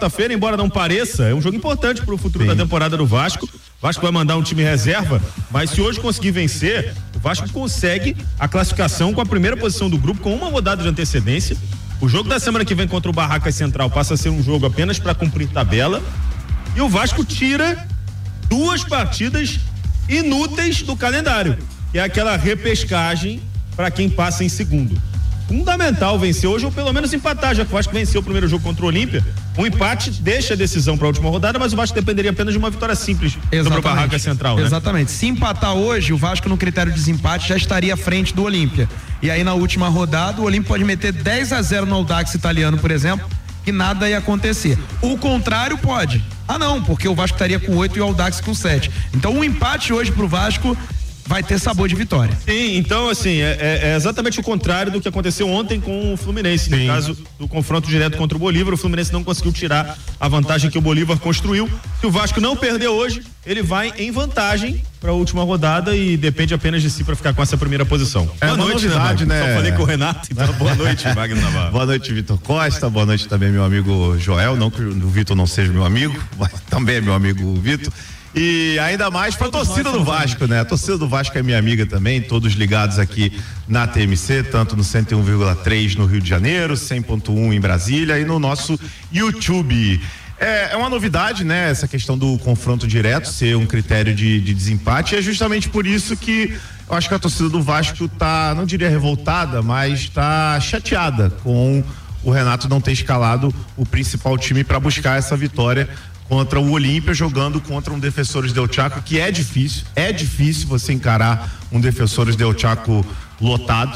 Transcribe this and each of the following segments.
quarta-feira, embora não pareça, é um jogo importante pro futuro da temporada do Vasco. O Vasco vai mandar um time reserva, mas se hoje conseguir vencer, o Vasco consegue a classificação com a primeira posição do grupo, com uma rodada de antecedência. O jogo da semana que vem contra o Barracas Central passa a ser um jogo apenas para cumprir tabela. E o Vasco tira 2 partidas inúteis do calendário, que é aquela repescagem para quem passa em segundo. Fundamental vencer hoje ou pelo menos empatar, já que o Vasco venceu o primeiro jogo contra o Olímpia. Um empate deixa a decisão para a última rodada, mas o Vasco dependeria apenas de uma vitória simples sobre o Barracas Central, né? Exatamente. Se empatar hoje, o Vasco no critério de desempate já estaria à frente do Olímpia. E aí na última rodada, o Olímpia pode meter 10-0 no Audax Italiano, por exemplo, que nada ia acontecer. O contrário pode. Não, porque o Vasco estaria com 8 e o Audax com 7. Então um empate hoje pro Vasco vai ter sabor de vitória. Sim, então assim, é exatamente o contrário do que aconteceu ontem com o Fluminense. No caso do confronto direto contra o Bolívar, o Fluminense não conseguiu tirar a vantagem que o Bolívar construiu. Se o Vasco não perder hoje, ele vai em vantagem para a última rodada e depende apenas de si para ficar com essa primeira posição. Boa noite, né? Só falei com o Renato, então boa noite, Wagner Navarro. Boa noite, Vitor Costa, boa noite também meu amigo Joel, não que o Vitor não seja meu amigo, mas também é meu amigo Vitor. E ainda mais pra torcida do Vasco, né? A torcida do Vasco é minha amiga também, todos ligados aqui na TMC, tanto no 101,3 no Rio de Janeiro, 100.1 em Brasília e no nosso YouTube. É uma novidade, né? Essa questão do confronto direto ser um critério de desempate, e é justamente por isso que eu acho que a torcida do Vasco tá, não diria revoltada, mas tá chateada com o Renato não ter escalado o principal time para buscar essa vitória contra o Olímpia, jogando contra um Defensores del Chaco, que é difícil você encarar um Defensores del Chaco lotado.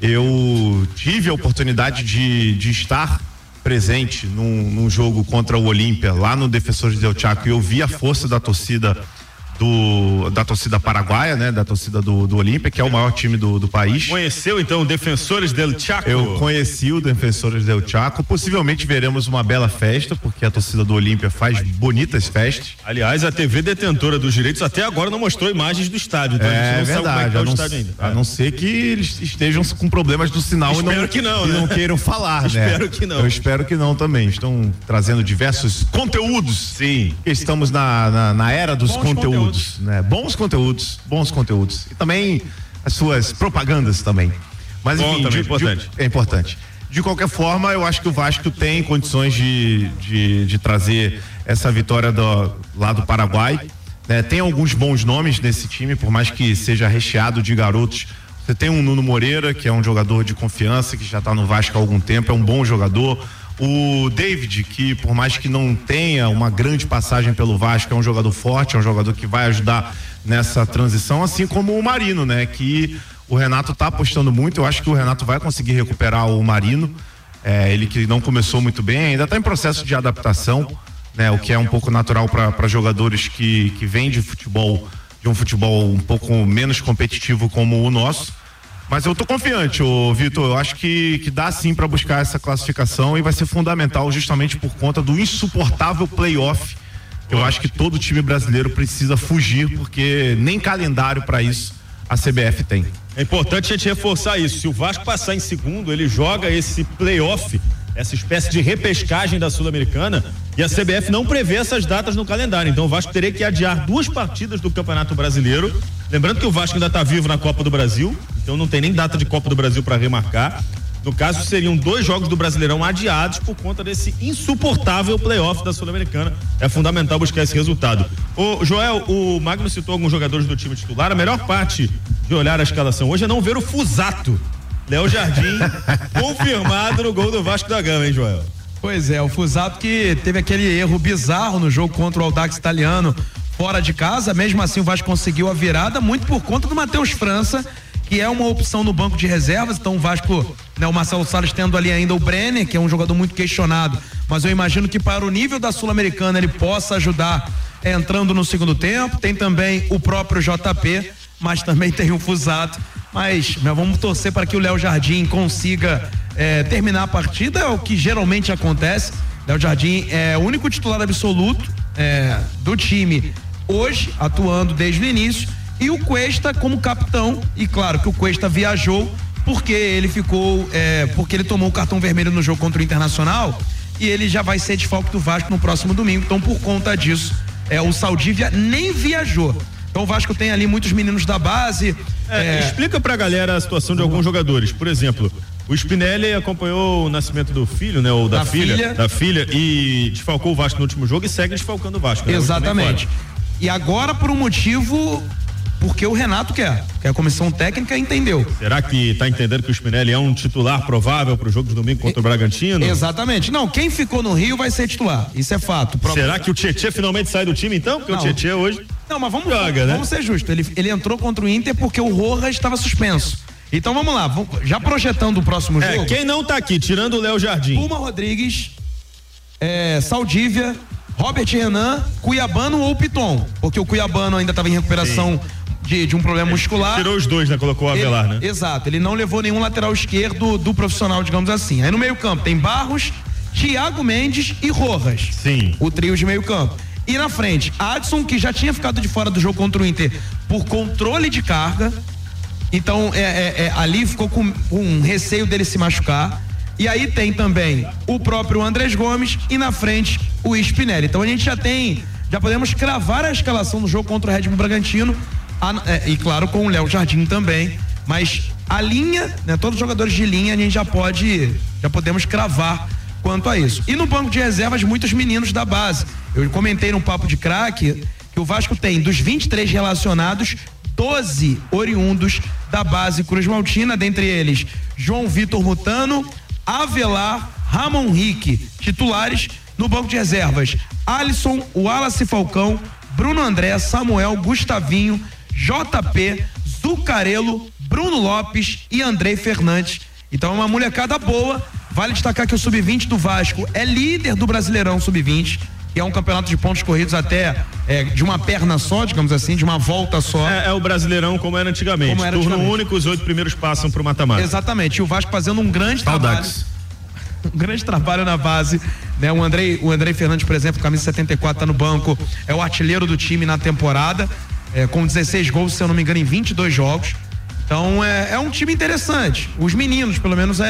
Eu tive a oportunidade de estar presente num jogo contra o Olímpia, lá no Defensores del Chaco, e eu vi a força da torcida paraguaia, né? Da torcida do Olímpia, que é o maior time do país. Conheceu então o Defensores del Chaco? Eu conheci o Defensores del Chaco. Possivelmente veremos uma bela festa, porque a torcida do Olímpia faz bonitas festas. Aliás, a TV detentora dos direitos até agora não mostrou imagens do estádio, então a gente não sabe como é que tá o estádio ainda. A não ser que eles estejam com problemas do sinal e não queiram falar, né? Espero que não. Eu espero que não também. Estão trazendo diversos conteúdos. Sim. Estamos na era dos conteúdos. Né? Bons conteúdos e também as suas propagandas também, mas enfim, é importante. De qualquer forma, eu acho que o Vasco tem condições de trazer essa vitória lá do Paraguai, né? Tem alguns bons nomes nesse time, por mais que seja recheado de garotos. Você tem um Nuno Moreira, que é um jogador de confiança, que já está no Vasco há algum tempo, é um bom jogador. O David, que por mais que não tenha uma grande passagem pelo Vasco, é um jogador forte, é um jogador que vai ajudar nessa transição, assim como o Marino, né? Que o Renato tá apostando muito. Eu acho que o Renato vai conseguir recuperar o Marino, ele que não começou muito bem, ainda está em processo de adaptação, né? O que é um pouco natural para jogadores que vêm de um futebol um pouco menos competitivo como o nosso. Mas eu tô confiante, Vitor, eu acho que dá sim para buscar essa classificação e vai ser fundamental justamente por conta do insuportável playoff. Eu acho que todo time brasileiro precisa fugir, porque nem calendário para isso a CBF tem. É importante a gente reforçar isso. Se o Vasco passar em segundo, ele joga esse playoff, essa espécie de repescagem da Sul-Americana, e a CBF não prevê essas datas no calendário. Então o Vasco teria que adiar 2 partidas do Campeonato Brasileiro. Lembrando que o Vasco ainda está vivo na Copa do Brasil, então não tem nem data de Copa do Brasil para remarcar. No caso, seriam 2 jogos do Brasileirão adiados por conta desse insuportável playoff da Sul-Americana. É fundamental buscar esse resultado. Ô, Joel, o Magno citou alguns jogadores do time titular. A melhor parte de olhar a escalação hoje é não ver o Fusato. Léo Jardim confirmado no gol do Vasco da Gama, hein, Joel? Pois é, o Fusato que teve aquele erro bizarro no jogo contra o Audax Italiano fora de casa. Mesmo assim o Vasco conseguiu a virada, muito por conta do Matheus França, que é uma opção no banco de reservas. Então o Vasco, né, o Marcelo Salles tendo ali ainda o Brenner, que é um jogador muito questionado, mas eu imagino que para o nível da Sul-Americana ele possa ajudar entrando no segundo tempo. Tem também o próprio JP, mas também tem o Fusato. Mas vamos torcer para que o Léo Jardim consiga terminar a partida, é o que geralmente acontece. Léo Jardim é o único titular absoluto do time hoje, atuando desde o início, e o Cuesta como capitão. E claro que o Cuesta viajou porque ele ficou porque ele tomou o cartão vermelho no jogo contra o Internacional, e ele já vai ser desfalque do Vasco no próximo domingo. Então, por conta disso, o Saldívia nem viajou. Então o Vasco tem ali muitos meninos da base. Explica pra galera a situação de alguns jogadores. Por exemplo, o Spinelli acompanhou o nascimento do filho, né? Ou da filha, e desfalcou o Vasco no último jogo e segue desfalcando o Vasco. Né? Exatamente. E agora por um motivo, porque o Renato quer, que a comissão técnica entendeu. Será que tá entendendo que o Spinelli é um titular provável pro jogo de domingo contra o Bragantino? Exatamente. Não, quem ficou no Rio vai ser titular. Isso é fato. Será que o Tietê finalmente sai do time então? Porque o Tietê hoje não, mas vamos ser justos. Ele entrou contra o Inter porque o Rojas estava suspenso. Então vamos lá, já projetando o próximo jogo. Quem não tá aqui, tirando o Léo Jardim? Puma Rodrigues, Saldívia, Robert Renan, Cuiabano ou Piton. Porque o Cuiabano ainda estava em recuperação de um problema muscular. Tirou os dois, né? Colocou o Avelar, né? Exato, ele não levou nenhum lateral esquerdo do profissional, digamos assim. Aí no meio campo tem Barros, Thiago Mendes e Rojas. Sim. O trio de meio campo. E na frente, Adson, que já tinha ficado de fora do jogo contra o Inter por controle de carga. Então, ali ficou com um receio dele se machucar. E aí tem também o próprio Andrés Gomes e na frente o Spinelli. Então a gente já podemos cravar a escalação do jogo contra o Red Bull Bragantino. E claro, com o Léo Jardim também. Mas a linha, né, todos os jogadores de linha, a gente já podemos cravar quanto a isso. E no banco de reservas, muitos meninos da base. Eu comentei no Papo de Craque que o Vasco tem, dos 23 relacionados, 12 oriundos da base Cruz Maltina, dentre eles João Vitor Mutano, Avelar, Ramon Rique, titulares. No banco de reservas, Alisson, Wallace Falcão, Bruno André, Samuel, Gustavinho, JP, Zucarello, Bruno Lopes e Andrei Fernandes. Então é uma molecada boa. Vale destacar que o Sub-20 do Vasco é líder do Brasileirão Sub-20, que é um campeonato de pontos corridos até de uma perna só, digamos assim, de uma volta só. É o Brasileirão como era antigamente. Turno único, os 8 primeiros passam pro mata-mata. Exatamente. E o Vasco fazendo um grande trabalho. Um grande trabalho na base, né? O Andrei Fernandes, por exemplo, camisa 74, tá no banco, é o artilheiro do time na temporada, com 16 gols, se eu não me engano, em 22 jogos. Então é um time interessante. Os meninos, pelo menos,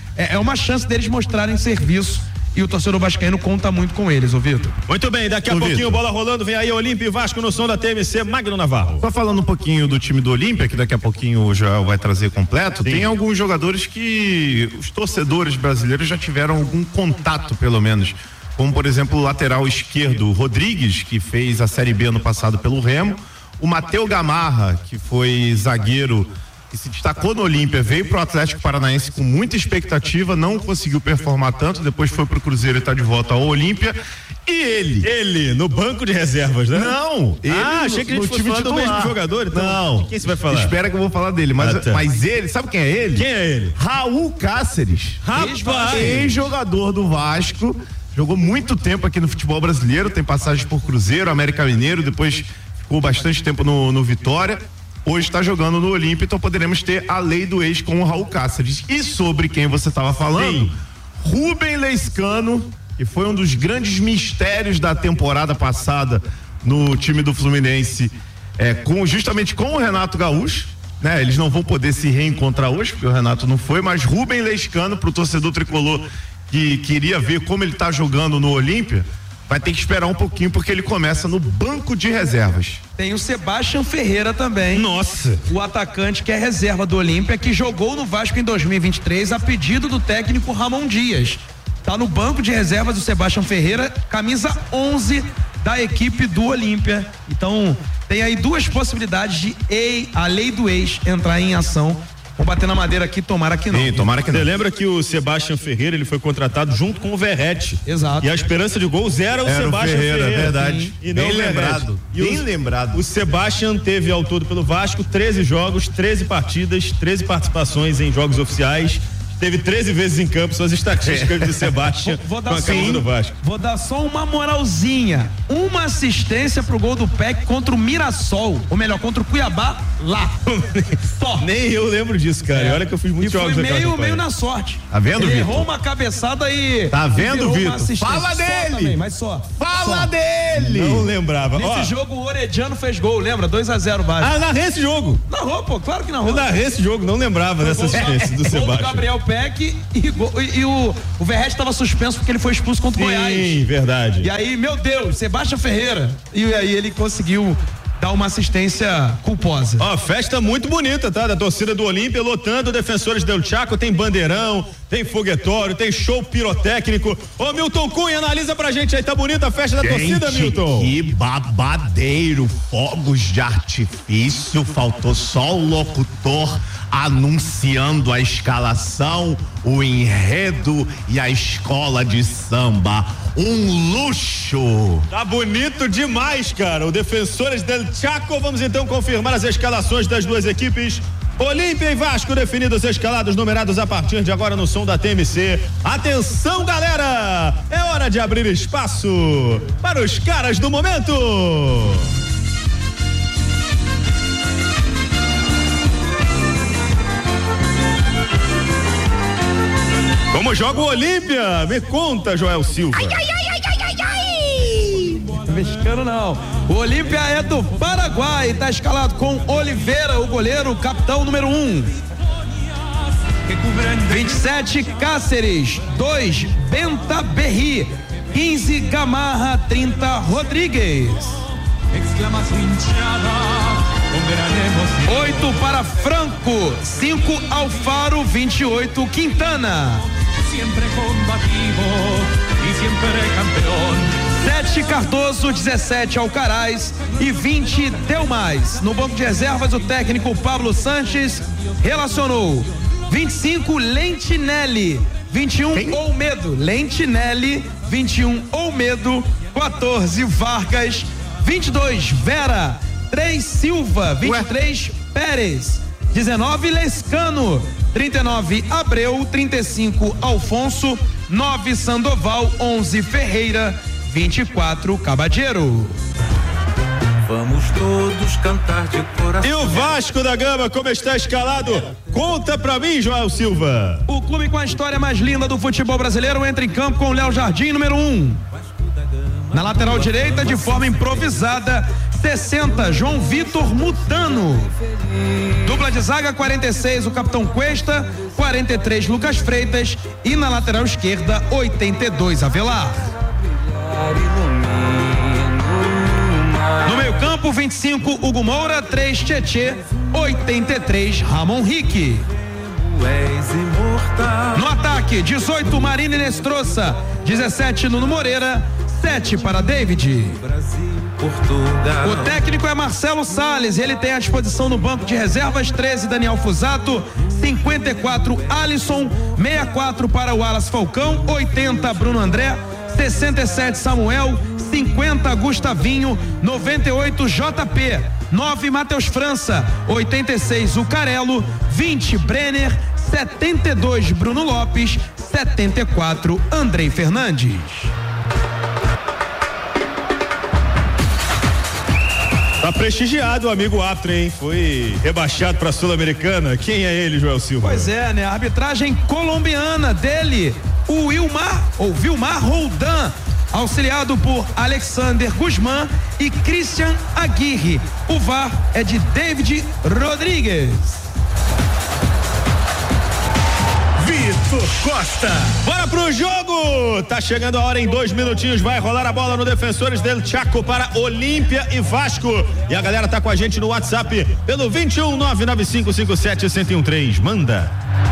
é uma chance deles mostrarem serviço. E o torcedor vascaíno conta muito com eles, ô Vitor. Muito bem, daqui a pouquinho, bola rolando, vem aí Olímpia e Vasco no som da TMC, Magno Navarro. Só falando um pouquinho do time do Olímpia, que daqui a pouquinho já vai trazer completo, tem alguns jogadores que os torcedores brasileiros já tiveram algum contato, pelo menos. Como, por exemplo, o lateral esquerdo Rodrigues, que fez a Série B ano passado pelo Remo, o Mateu Gamarra, que foi zagueiro que se destacou no Olímpia, veio pro Atlético Paranaense com muita expectativa, não conseguiu performar tanto, depois foi pro Cruzeiro e tá de volta ao Olímpia. E ele no banco de reservas, né? Não, ele achei que a gente fosse falar do mesmo jogador, então. Não. Quem você vai falar? Espera que eu vou falar dele, mas ele, sabe quem é ele? Quem é ele? Raul Cáceres. Rapaz! Ex-jogador do Vasco, jogou muito tempo aqui no futebol brasileiro, tem passagens por Cruzeiro, América Mineiro, depois ficou bastante tempo no Vitória. Hoje está jogando no Olímpia, então poderemos ter a lei do ex com o Raul Cáceres. E sobre quem você estava falando, Rubem Lescano, que foi um dos grandes mistérios da temporada passada no time do Fluminense, justamente com o Renato Gaúcho, né? Eles não vão poder se reencontrar hoje, porque o Renato não foi, mas Rubem Lescano, pro torcedor tricolor que queria ver como ele tá jogando no Olímpia, vai ter que esperar um pouquinho, porque ele começa no banco de reservas. Tem o Sebastião Ferreira também. Nossa! O atacante que é reserva do Olímpia, que jogou no Vasco em 2023 a pedido do técnico Ramon Dias. Tá no banco de reservas o Sebastião Ferreira, camisa 11 da equipe do Olímpia. Então, tem aí duas possibilidades de a lei do ex entrar em ação. Vamos bater na madeira aqui, tomara que não. Sim, tomara que não. Você lembra que o Sebastião Ferreira, ele foi contratado junto com o Verratti. Exato. E a esperança de gols era o Sebastião Ferreira. Verdade. E não bem lembrado. Bem lembrado. O Sebastião teve ao todo pelo Vasco 13 jogos, 13 partidas, 13 participações em jogos oficiais. Teve 13 vezes em campo, suas estatísticas do Sebastião com a camisa do Vasco. Vou dar só uma moralzinha. Uma assistência pro gol do PEC contra o Mirassol, ou melhor, contra o Cuiabá, lá. Só. Nem eu lembro disso, cara. E olha que eu fiz muitos jogos. E foi meio na sorte. Tá vendo, Vitor? Errou uma cabeçada e... Tá vendo, Vitor? Fala dele! Também, mas só. Fala dele! ele! Não lembrava. Nesse jogo o Orediano fez gol, lembra? 2-0 Vasco. Ah, narrei esse jogo. Narrou, pô, claro que narrou. Eu narrei esse jogo, não lembrava dessa assistência do Sebastião. O Gabriel Peck e o Verrete estava suspenso porque ele foi expulso contra o Goiás. Sim, verdade. E aí, meu Deus, Sebastião Ferreira. E aí ele conseguiu dar uma assistência culposa. Ó, festa muito bonita, tá? Da torcida do Olímpia, lotando Defensores del Chaco, tem bandeirão, tem foguetório, tem show pirotécnico. Ô, Milton Cunha, analisa pra gente aí, tá bonita a festa da torcida, Milton? Que babadeiro, fogos de artifício, faltou só o locutor anunciando a escalação, o enredo e a escola de samba. Um luxo! Tá bonito demais, cara. O Defensores del Chaco. Vamos então confirmar as escalações das duas equipes. Olímpia e Vasco definidos, escalados, numerados a partir de agora no som da TMC. Atenção, galera! É hora de abrir espaço para os caras do momento. Como joga o Olímpia? Me conta, Joel Silva. Ai. Mexicano não. O Olímpia é do Paraguai, tá escalado com Oliveira, o goleiro, o capitão número 1. 27, Cáceres. 2, Benta Berri. 15, Gamarra. 30, Rodrigues. 8 para Franco. 5, Alfaro. 28, Quintana. 7, Cardoso. 17, Alcaraz e 20, Delmais. No banco de reservas, o técnico Pablo Sanches relacionou 25, Lentinelli. 21, Olmedo. Lentinelli. 21, Olmedo. 14, Vargas. 22, Vera. 3, Silva. 23, Pérez. 19, Lescano. 39, Abreu. 35, Alfonso. 9, Sandoval. 11, Ferreira. 24, Cabadeiro. Vamos todos cantar de coração. E o Vasco da Gama, como está escalado? Conta pra mim, Joel Silva. O clube com a história mais linda do futebol brasileiro entra em campo com o Léo Jardim, número 1. Na lateral direita, de forma improvisada, 60, João Vitor Mutano. Dupla de zaga, 46, o capitão Cuesta. 43, Lucas Freitas. E na lateral esquerda, 82, Avelar. No meio campo, 25, Hugo Moura. 3, Tietê. 83, Ramon Rique. No ataque, 18, Marina Inestrosa. 17, Nuno Moreira. 7 para David. O técnico é Marcelo Salles, ele tem à disposição no banco de reservas 13, Daniel Fusato. 54, Alisson. 64 para o Wallace Falcão. 80, Bruno André. 67, Samuel. 50, Gustavinho. 98, JP. 9, Matheus França. 86, o Carelo. 20, Brenner. 72, Bruno Lopes. 74, Andrei Fernandes. Tá prestigiado o amigo árbitro, hein? Foi rebaixado pra Sul-Americana. Quem é ele, Joel Silva? Pois é, né? A arbitragem colombiana dele, o Vilmar Roldan, auxiliado por Alexander Guzmán e Christian Aguirre. O VAR é de David Rodrigues. Vitor Costa. Bora pro jogo! Tá chegando a hora, em 2 minutinhos vai rolar a bola no Defensores del Chaco para Olímpia e Vasco. E a galera tá com a gente no WhatsApp pelo 21-99557-1013. Manda.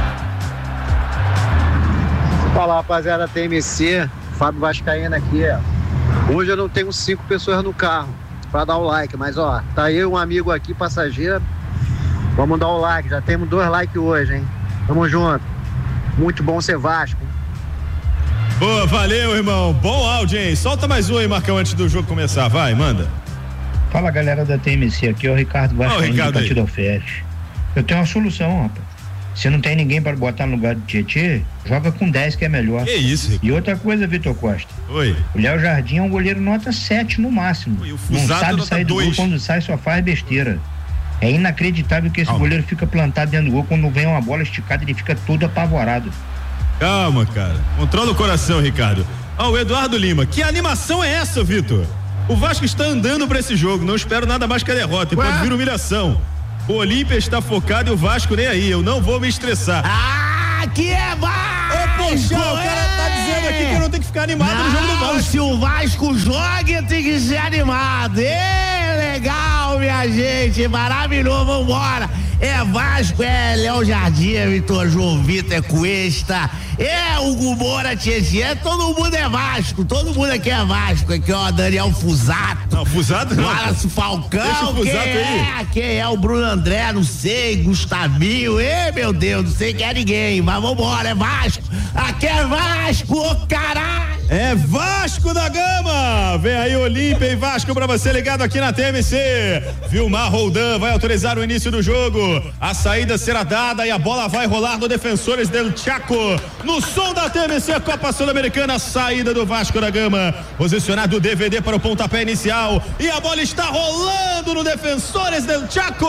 Fala, rapaziada, TMC, Fábio Vascaína aqui. Hoje eu não tenho 5 pessoas no carro pra dar o like, mas ó, tá eu e um amigo aqui, passageiro. Vamos dar o like, já temos 2 likes hoje, hein? Tamo junto. Muito bom ser Vasco. Boa, valeu, irmão. Bom áudio, hein? Solta mais um aí, Marcão, antes do jogo começar. Vai, manda. Fala, galera da TMC. Aqui é o Ricardo Vascaíno do Partido Alferes. Eu tenho uma solução, rapaz. Se não tem ninguém para botar no lugar do Tietê, joga com 10 que é melhor. Que isso, Ricardo? E outra coisa, Vitor Costa. Oi. O Léo Jardim é um goleiro nota 7 no máximo. Oi, não sabe sair do gol, quando sai só faz besteira. É inacreditável que esse goleiro fica plantado dentro do gol, quando vem uma bola esticada ele fica todo apavorado. Calma, cara. Controla o coração, Ricardo. Ó, o Eduardo Lima. Que animação é essa, Vitor? O Vasco está andando para esse jogo, não espero nada mais que a derrota, e pode vir humilhação. O Olímpia está focado e o Vasco nem aí, eu não vou me estressar. Que é Vasco! Poxa, o cara tá dizendo aqui que eu não tenho que ficar animado no jogo do Vasco. Se o Vasco joga, tem que ser animado. Legal, minha gente, maravilhoso, vambora. É Vasco, é Léo Jardim, é Vitor João Vitor, é Cuesta, é Hugo Moura, Tietchan, todo mundo é Vasco, todo mundo aqui é Vasco, aqui ó, Daniel Fusato. Não, Fusato não. Wallace Falcão, quem é o Bruno André, não sei, Gustavinho, meu Deus, não sei quem é ninguém, mas vambora, é Vasco, aqui é Vasco, ô caralho. É Vasco da Gama! Vem aí Olímpia e Vasco pra você ligado aqui na TMC. Vilmar Roldan vai autorizar o início do jogo. A saída será dada e a bola vai rolar no Defensores del Chaco. No som da TMC Copa Sul-Americana, saída do Vasco da Gama. Posicionado o DVD para o pontapé inicial. E a bola está rolando no Defensores del Chaco.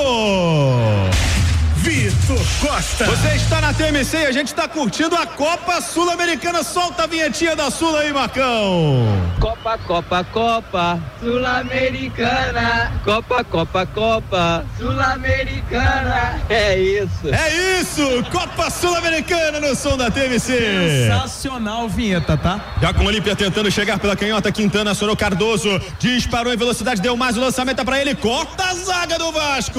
Vitor Costa. Você está na TMC e a gente está curtindo a Copa Sul-Americana. Solta a vinhetinha da Sul aí, Marcão. Copa, Copa, Copa Sul-Americana. Copa, Copa, Copa Sul-Americana. É isso, Copa Sul-Americana no som da TMC. Sensacional vinheta, tá? Já com o Olímpia tentando chegar pela canhota, Quintana acionou Cardoso, disparou em velocidade, deu mais o lançamento para ele, corta a zaga do Vasco.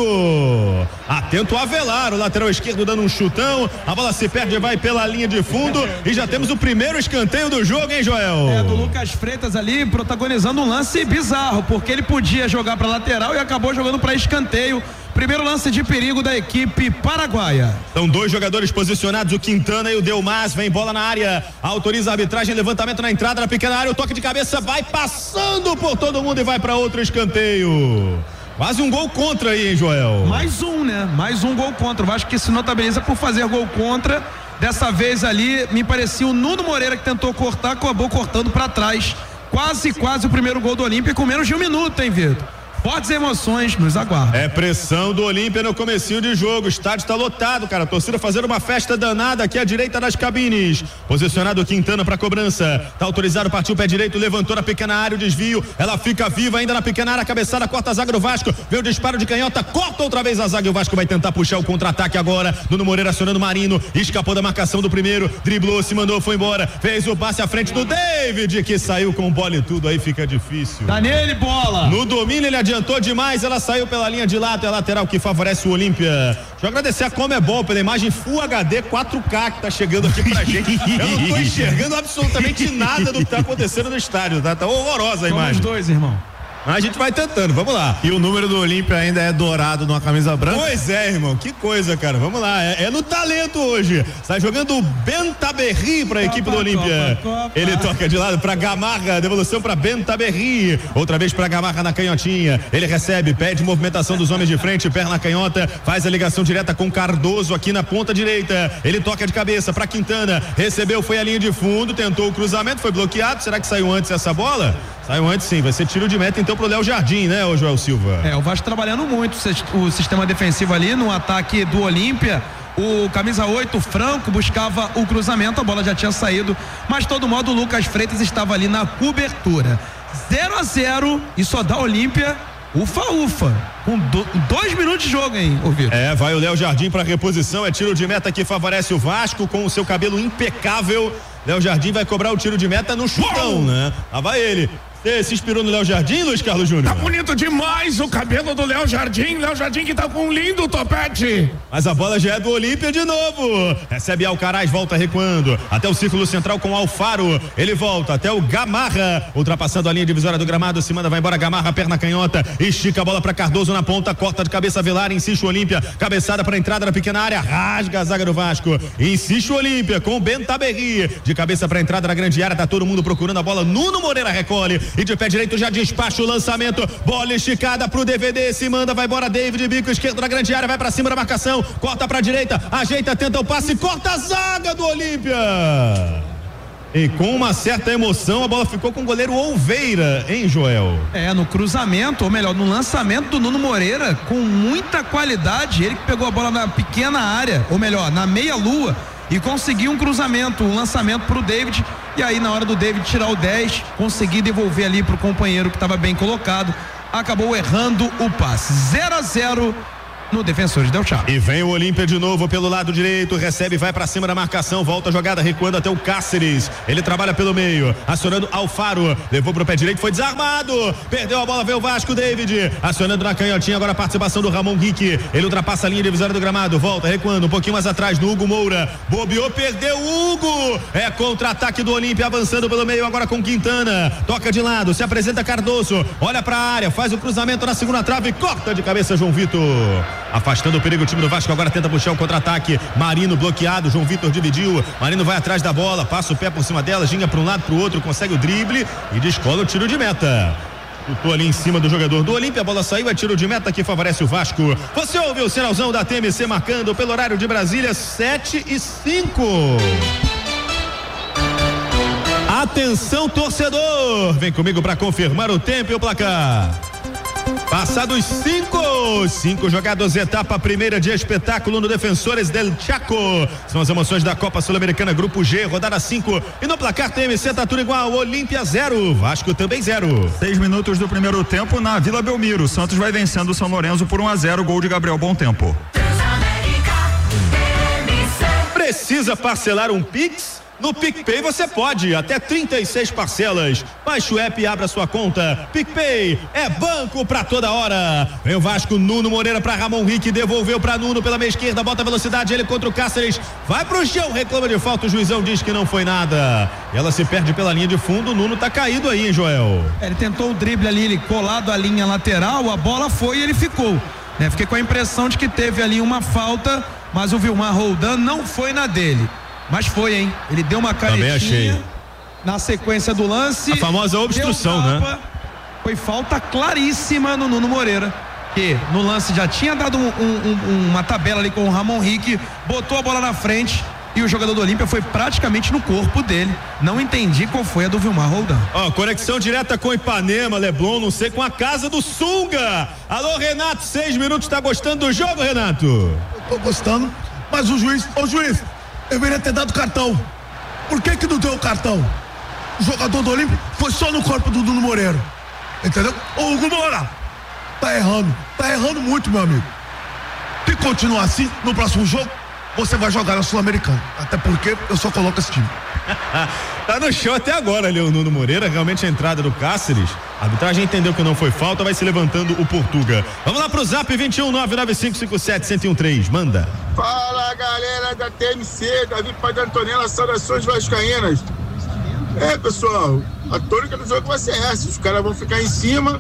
Atento Avelar, o lateral esquerdo dando um chutão, a bola se perde, vai pela linha de fundo e já temos o primeiro escanteio do jogo, hein, Joel? Do Lucas Freitas ali protagonizando um lance bizarro, porque ele podia jogar para lateral e acabou jogando para escanteio. Primeiro lance de perigo da equipe paraguaia. São dois jogadores posicionados, o Quintana e o Delmas, vem bola na área, autoriza a arbitragem, levantamento na entrada na pequena área, o toque de cabeça vai passando por todo mundo e vai para outro escanteio. Quase um gol contra aí, hein, Joel? Mais um, né? Mais um gol contra. Eu acho que se notabiliza por fazer gol contra. Dessa vez ali, me parecia o Nuno Moreira que tentou cortar, acabou cortando para trás. Quase o primeiro gol do Olímpia com menos de um minuto, hein, Vitor? Fortes emoções nos aguardam. É pressão do Olímpia no comecinho de jogo, o estádio está lotado, cara, a torcida fazendo uma festa danada aqui à direita das cabines. Posicionado o Quintana para cobrança, tá autorizado, partiu o pé direito, levantou na pequena área o desvio, ela fica viva ainda na pequena área, a cabeçada corta a zaga do Vasco, veio o disparo de canhota, corta outra vez a zaga e o Vasco vai tentar puxar o contra-ataque agora. Nuno Moreira acionando Marino, escapou da marcação do primeiro, driblou, se mandou, foi embora, fez o passe à frente do David, que saiu com bola e tudo, aí fica difícil. Tá nele, bola! No domínio ele adiantou demais, ela saiu pela linha de lado, é a lateral que favorece o Olímpia. Deixa eu agradecer a Comebol pela imagem Full HD 4K que tá chegando aqui pra gente. Eu não tô enxergando absolutamente nada do que tá acontecendo no estádio, tá horrorosa a imagem. Somos dois, irmão. A gente vai tentando, vamos lá. E o número do Olímpia ainda é dourado numa camisa branca? Pois é, irmão, que coisa, cara, vamos lá, é no talento hoje. Está jogando o Bentaberri para a equipe do Olímpia. Ele toca de lado para Gamarra, devolução para Bentaberri, outra vez para Gamarra na canhotinha. Ele recebe, pede movimentação dos homens de frente, perna na canhota, faz a ligação direta com Cardoso aqui na ponta direita. Ele toca de cabeça para Quintana, recebeu, foi a linha de fundo, tentou o cruzamento, foi bloqueado. Será que saiu antes essa bola? Saiu antes sim, vai ser tiro de meta então pro Léo Jardim, né, ô Joel Silva? O Vasco trabalhando muito o sistema defensivo ali no ataque do Olímpia. O camisa 8, Franco, buscava o cruzamento, a bola já tinha saído, mas de todo modo o Lucas Freitas estava ali na cobertura. 0-0 e só dá Olímpia ufa, com 2 minutos de jogo, hein, Vitor? Vai o Léo Jardim para reposição, é tiro de meta que favorece o Vasco com o seu cabelo impecável. Léo Jardim vai cobrar o tiro de meta no chutão, né? Lá vai ele. Você se inspirou no Léo Jardim, Luiz Carlos Júnior? Tá bonito demais o cabelo do Léo Jardim que tá com um lindo topete. Mas a bola já é do Olímpia de novo. Recebe Alcaraz, volta recuando até o círculo central com Alfaro. Ele volta até o Gamarra, ultrapassando a linha divisória do gramado, se manda, vai embora Gamarra, perna canhota, estica a bola para Cardoso na ponta, corta de cabeça Velar, insiste o Olímpia, cabeçada para entrada na pequena área, rasga a zaga do Vasco, insiste o Olímpia com Bentaberri, de cabeça para entrada na grande área, tá todo mundo procurando a bola, Nuno Moreira recolhe e de pé direito já despacha o lançamento, bola esticada pro DVD, se manda, vai embora David, bico esquerdo na grande área, vai pra cima da marcação, corta pra direita, ajeita, tenta o passe, corta a zaga do Olímpia. E com uma certa emoção a bola ficou com o goleiro Oliveira, hein, Joel? No cruzamento, ou melhor, no lançamento do Nuno Moreira, com muita qualidade, ele que pegou a bola na pequena área, ou melhor, na meia lua, e conseguiu um cruzamento, um lançamento pro David, e aí na hora do David tirar o 10, conseguir devolver ali pro companheiro que estava bem colocado, acabou errando o passe. 0-0 no Defensores Del Chaco. E vem o Olímpia de novo pelo lado direito, recebe, vai pra cima da marcação, volta a jogada, recuando até o Cáceres, ele trabalha pelo meio, acionando Alfaro, levou pro pé direito, foi desarmado, perdeu a bola, veio o Vasco, David, acionando na canhotinha, agora a participação do Ramon Henrique, ele ultrapassa a linha divisória do gramado, volta, recuando, um pouquinho mais atrás do Hugo Moura, bobeou, perdeu o Hugo, é contra-ataque do Olímpia, avançando pelo meio agora com Quintana, toca de lado, se apresenta Cardoso, olha pra área, faz o cruzamento na segunda trave, corta de cabeça João Vitor. Afastando o perigo, o time do Vasco agora tenta puxar o contra-ataque. Marino bloqueado, João Vitor dividiu. Marino vai atrás da bola, passa o pé por cima dela, ginga para um lado, para o outro, consegue o drible e descola o tiro de meta. Lutou ali em cima do jogador do Olímpia, a bola saiu, é tiro de meta que favorece o Vasco. Você ouve o sinalzão da TMC marcando pelo horário de Brasília, 7:05. Atenção, torcedor, vem comigo para confirmar o tempo e o placar. Passados 5 jogadas, etapa primeira de espetáculo no Defensores del Chaco. São as emoções da Copa Sul-Americana, Grupo G, rodada 5. E no placar TMC tá tudo igual, Olímpia 0, Vasco também 0. 6 minutos do primeiro tempo na Vila Belmiro. Santos vai vencendo o São Lourenço por 1-0, gol de Gabriel Bom Tempo. Precisa parcelar um Pix? No PicPay você pode, até 36 parcelas. Baixe o app e abra sua conta. PicPay é banco pra toda hora. Vem o Vasco, Nuno Moreira pra Ramon Henrique, devolveu pra Nuno pela meia esquerda, bota velocidade, ele contra o Cáceres, vai pro chão, reclama de falta, o juizão diz que não foi nada. E ela se perde pela linha de fundo, o Nuno tá caído aí, hein, Joel? Ele tentou o drible ali, ele colado à linha lateral, a bola foi e ele ficou. Fiquei com a impressão de que teve ali uma falta, mas o Vilmar Roldan não foi na dele. Mas foi, hein? Ele deu uma caretinha na sequência do lance. A famosa obstrução, né? Foi falta claríssima no Nuno Moreira, que no lance já tinha dado uma tabela ali com o Ramon Henrique, botou a bola na frente e o jogador do Olímpia foi praticamente no corpo dele. Não entendi qual foi a do Vilmar Roldan. Conexão direta com Ipanema, Leblon, não sei, com a casa do Sunga. Alô, Renato, 6 minutos, tá gostando do jogo, Renato? Eu tô gostando, mas o juiz, deveria ter dado cartão. Por que não deu o cartão? O jogador do Olímpia foi só no corpo do Nuno Moreira. Entendeu? Ô Hugo Moura, tá errando muito, meu amigo. Se continuar assim, no próximo jogo, você vai jogar na Sul-Americana. Até porque eu só coloco esse time. Tá no chão até agora ali o Nuno Moreira, realmente a entrada do Cáceres. A arbitragem entendeu que não foi falta, vai se levantando o Portuga. Vamos lá pro Zap 21-99557-1013, manda. Fala, galera da TMC, Davi Padre Antonella, saudações vascaínas. Pessoal, a tônica do jogo vai ser essa, os caras vão ficar em cima,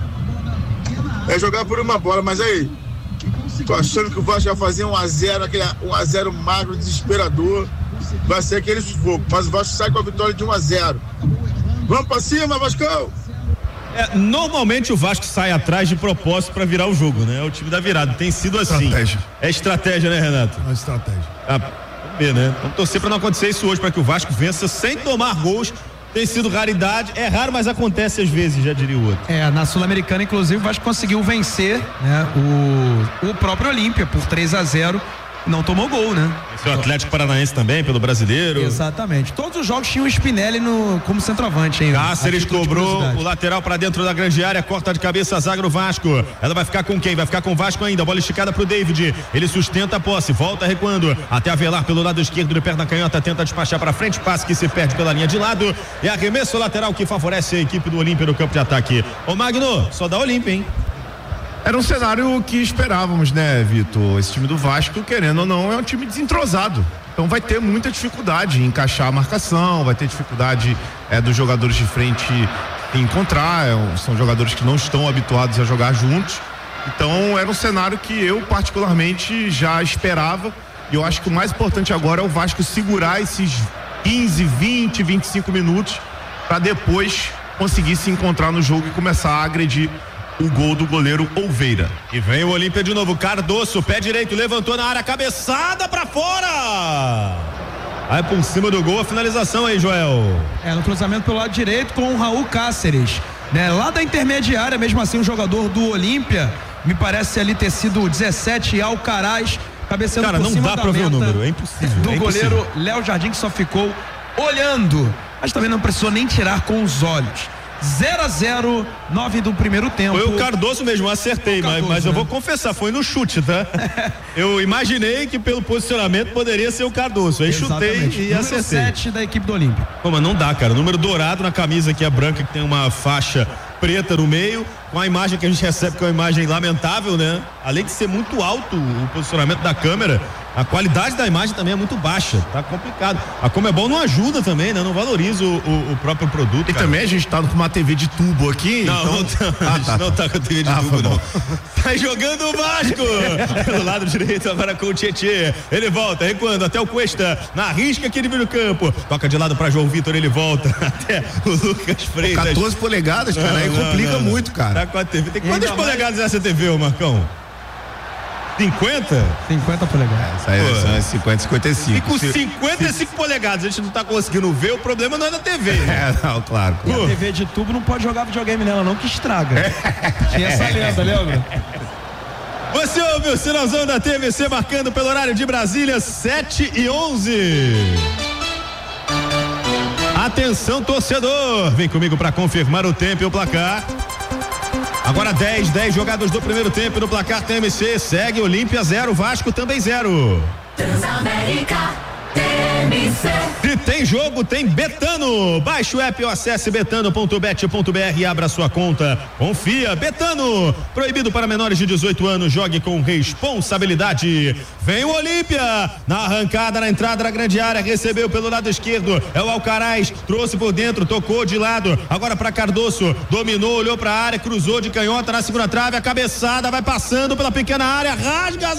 jogar por uma bola, mas aí, tô achando que o Vasco vai fazer 1-0, aquele 1-0 magro, desesperador, vai ser aquele sufoco, mas o Vasco sai com a vitória de 1-0. Vamos pra cima, Vascão! Normalmente o Vasco sai atrás de propósito para virar o jogo, né? É o time da virada, tem sido assim. Estratégia. É estratégia, né, Renato? É estratégia. Vamos ver, né? Vamos torcer para não acontecer isso hoje, para que o Vasco vença sem tomar gols. Tem sido raridade, é raro, mas acontece às vezes, já diria o outro. Na Sul-Americana, inclusive, o Vasco conseguiu vencer, né, o próprio Olímpia por 3-0. Não tomou gol, né? Esse é o Atlético Paranaense também, pelo Brasileiro. Exatamente. Todos os jogos tinham o Spinelli como centroavante, hein? Cáceres cobrou o lateral para dentro da grande área, corta de cabeça a zaga do Vasco. Ela vai ficar com quem? Vai ficar com o Vasco ainda. Bola esticada pro David. Ele sustenta a posse, volta recuando até Avelar pelo lado esquerdo, de perna canhota, tenta despachar para frente, passe que se perde pela linha de lado. E arremesso lateral que favorece a equipe do Olímpia no campo de ataque. Ô Magno, só dá Olímpia, hein? Era um cenário que esperávamos, né, Vitor? Esse time do Vasco, querendo ou não, é um time desentrosado. Então vai ter muita dificuldade em encaixar a marcação, vai ter dificuldade dos jogadores de frente em encontrar. São jogadores que não estão habituados a jogar juntos. Então era um cenário que eu particularmente já esperava. E eu acho que o mais importante agora é o Vasco segurar esses 15, 20, 25 minutos para depois conseguir se encontrar no jogo e começar a agredir o gol do goleiro Oliveira. E vem o Olímpia de novo, Cardoso, pé direito, levantou na área, cabeçada pra fora. Aí por cima do gol, a finalização aí, Joel. No cruzamento pelo lado direito com o Raul Cáceres, né? Lá da intermediária, mesmo assim, o jogador do Olímpia, me parece ali ter sido 17, Alcaraz, cabeceando por cima da meta. Cara, não dá pra ver o número, é impossível. Do goleiro Léo Jardim, que só ficou olhando, mas também não precisou nem tirar com os olhos. 0-0, 9 do primeiro tempo. Foi o Cardoso mesmo, acertei, mas eu vou confessar, foi no chute, tá? Eu imaginei que pelo posicionamento poderia ser o Cardoso, aí chutei e número acertei. 7 da equipe do Olímpia. Pô, mas não dá, cara, número dourado na camisa aqui, a branca, que tem uma faixa preta no meio, com a imagem que a gente recebe, que é uma imagem lamentável, né? Além de ser muito alto o posicionamento da câmera, a qualidade da imagem também é muito baixa, tá complicado. A Conmebol não ajuda também, né? Não valoriza o próprio produto. E cara, também a gente tá com uma TV de tubo aqui. Não, então... não tá com a TV de tubo, não. Tá jogando o Vasco! Pelo lado direito agora com o Tietê. Ele volta, recuando até o Cuesta, na risca aqui do campo. Toca de lado pra João Vitor, ele volta até o Lucas Freitas. 14 polegadas, cara, aí complica muito, cara. Tá com a TV. Tem quantas polegadas essa TV, ô Marcão? 50? 50 polegadas. Essa aí são 50, 55. E com 55 polegadas a gente não tá conseguindo ver, o problema não é da TV, né? Não, claro. E a TV de tubo não pode jogar videogame nela não, que estraga. Tinha essa lenda, lembra? Você ouve o sinalzão da TVC marcando pelo horário de Brasília, 7h11. Atenção, torcedor, vem comigo para confirmar o tempo e o placar. Agora 10 jogados do primeiro tempo no placar TMC, segue Olímpia 0, Vasco também 0. Transamérica TMC. Se tem jogo, tem Betano. Baixe o app ou acesse betano.bet.br e abra sua conta. Confia, Betano. Proibido para menores de 18 anos, jogue com responsabilidade. Vem o Olímpia, na arrancada, na entrada da grande área, recebeu pelo lado esquerdo, é o Alcaraz, trouxe por dentro, tocou de lado, agora para Cardoso, dominou, olhou para a área, cruzou de canhota na segunda trave, a cabeçada vai passando pela pequena área, rasga a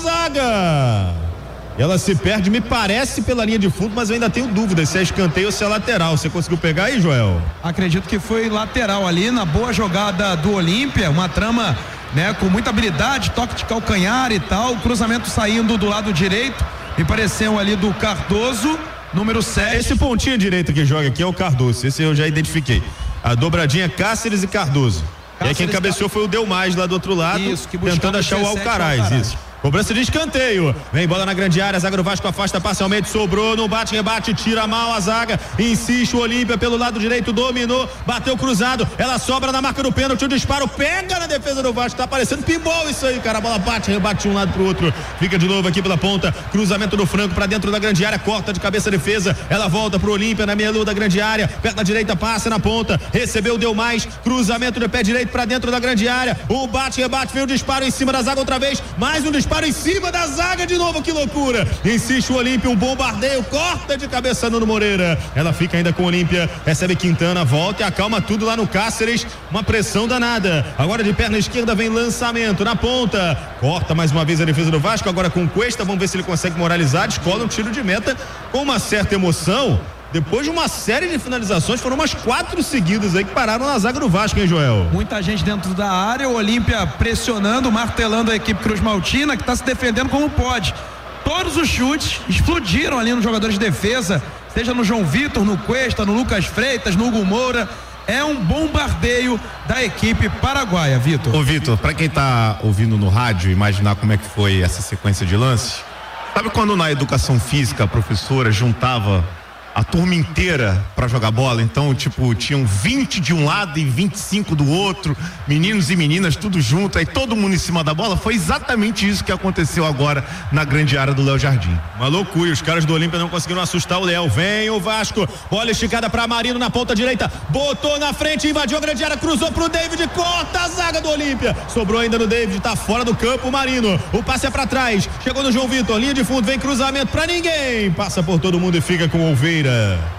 zaga. Ela se perde, me parece, pela linha de fundo, mas eu ainda tenho dúvida se é escanteio ou se é lateral. Você conseguiu pegar aí, Joel? Acredito que foi lateral ali, na boa jogada do Olímpia, uma trama, né, com muita habilidade, toque de calcanhar e tal, cruzamento saindo do lado direito, me pareceu ali do Cardoso, número 7. Esse pontinho direito que joga aqui é o Cardoso, esse eu já identifiquei. A dobradinha Cáceres e Cardoso. E aí quem cabeceou foi o Delmais lá do outro lado, isso, tentando achar o Alcaraz, isso. Cobrança de escanteio, vem bola na grande área, a zaga do Vasco afasta parcialmente, sobrou no bate-rebate, tira mal a zaga, insiste o Olímpia pelo lado direito, dominou, bateu cruzado, ela sobra na marca do pênalti, o disparo pega na defesa do Vasco, tá parecendo pinball isso aí, cara, a bola bate, rebate de um lado pro outro, fica de novo aqui pela ponta, cruzamento do Franco pra dentro da grande área, corta de cabeça a defesa, ela volta pro Olímpia na meia lua da grande área, perto da direita, passa na ponta, recebeu, deu mais, cruzamento de pé direito pra dentro da grande área, o bate-rebate, veio o disparo em cima da zaga outra vez, mais um disparo em cima da zaga de novo, que loucura, insiste o Olímpia, um bombardeio, corta de cabeça Nuno Moreira, ela fica ainda com o Olímpia, recebe Quintana, volta e acalma tudo lá no Cáceres, uma pressão danada, agora de perna esquerda vem lançamento, na ponta, corta mais uma vez a defesa do Vasco, agora com Cuesta, vamos ver se ele consegue moralizar, descola um tiro de meta com uma certa emoção. Depois de uma série de finalizações, foram umas 4 seguidas aí que pararam na zaga do Vasco, hein, Joel? Muita gente dentro da área, o Olímpia pressionando, martelando a equipe Cruz Maltina, que está se defendendo como pode. Todos os chutes explodiram ali nos jogadores de defesa, seja no João Vitor, no Cuesta, no Lucas Freitas, no Hugo Moura. É um bombardeio da equipe paraguaia, Vitor. Ô, Vitor, pra quem tá ouvindo no rádio, imaginar como é que foi essa sequência de lances, sabe quando na educação física a professora juntava a turma inteira pra jogar bola? Então, tipo, tinham 20 de um lado e 25 do outro, meninos e meninas tudo junto, aí todo mundo em cima da bola. Foi exatamente isso que aconteceu agora na grande área do Léo Jardim. Uma loucura, os caras do Olímpia não conseguiram assustar o Léo. Vem o Vasco, bola esticada pra Marino na ponta direita, botou na frente, invadiu a grande área, cruzou pro David, corta a zaga do Olímpia, sobrou ainda no David, tá fora do campo o Marino, o passe é pra trás, chegou no João Vitor, linha de fundo, vem cruzamento pra ninguém, passa por todo mundo e fica com o Olveira.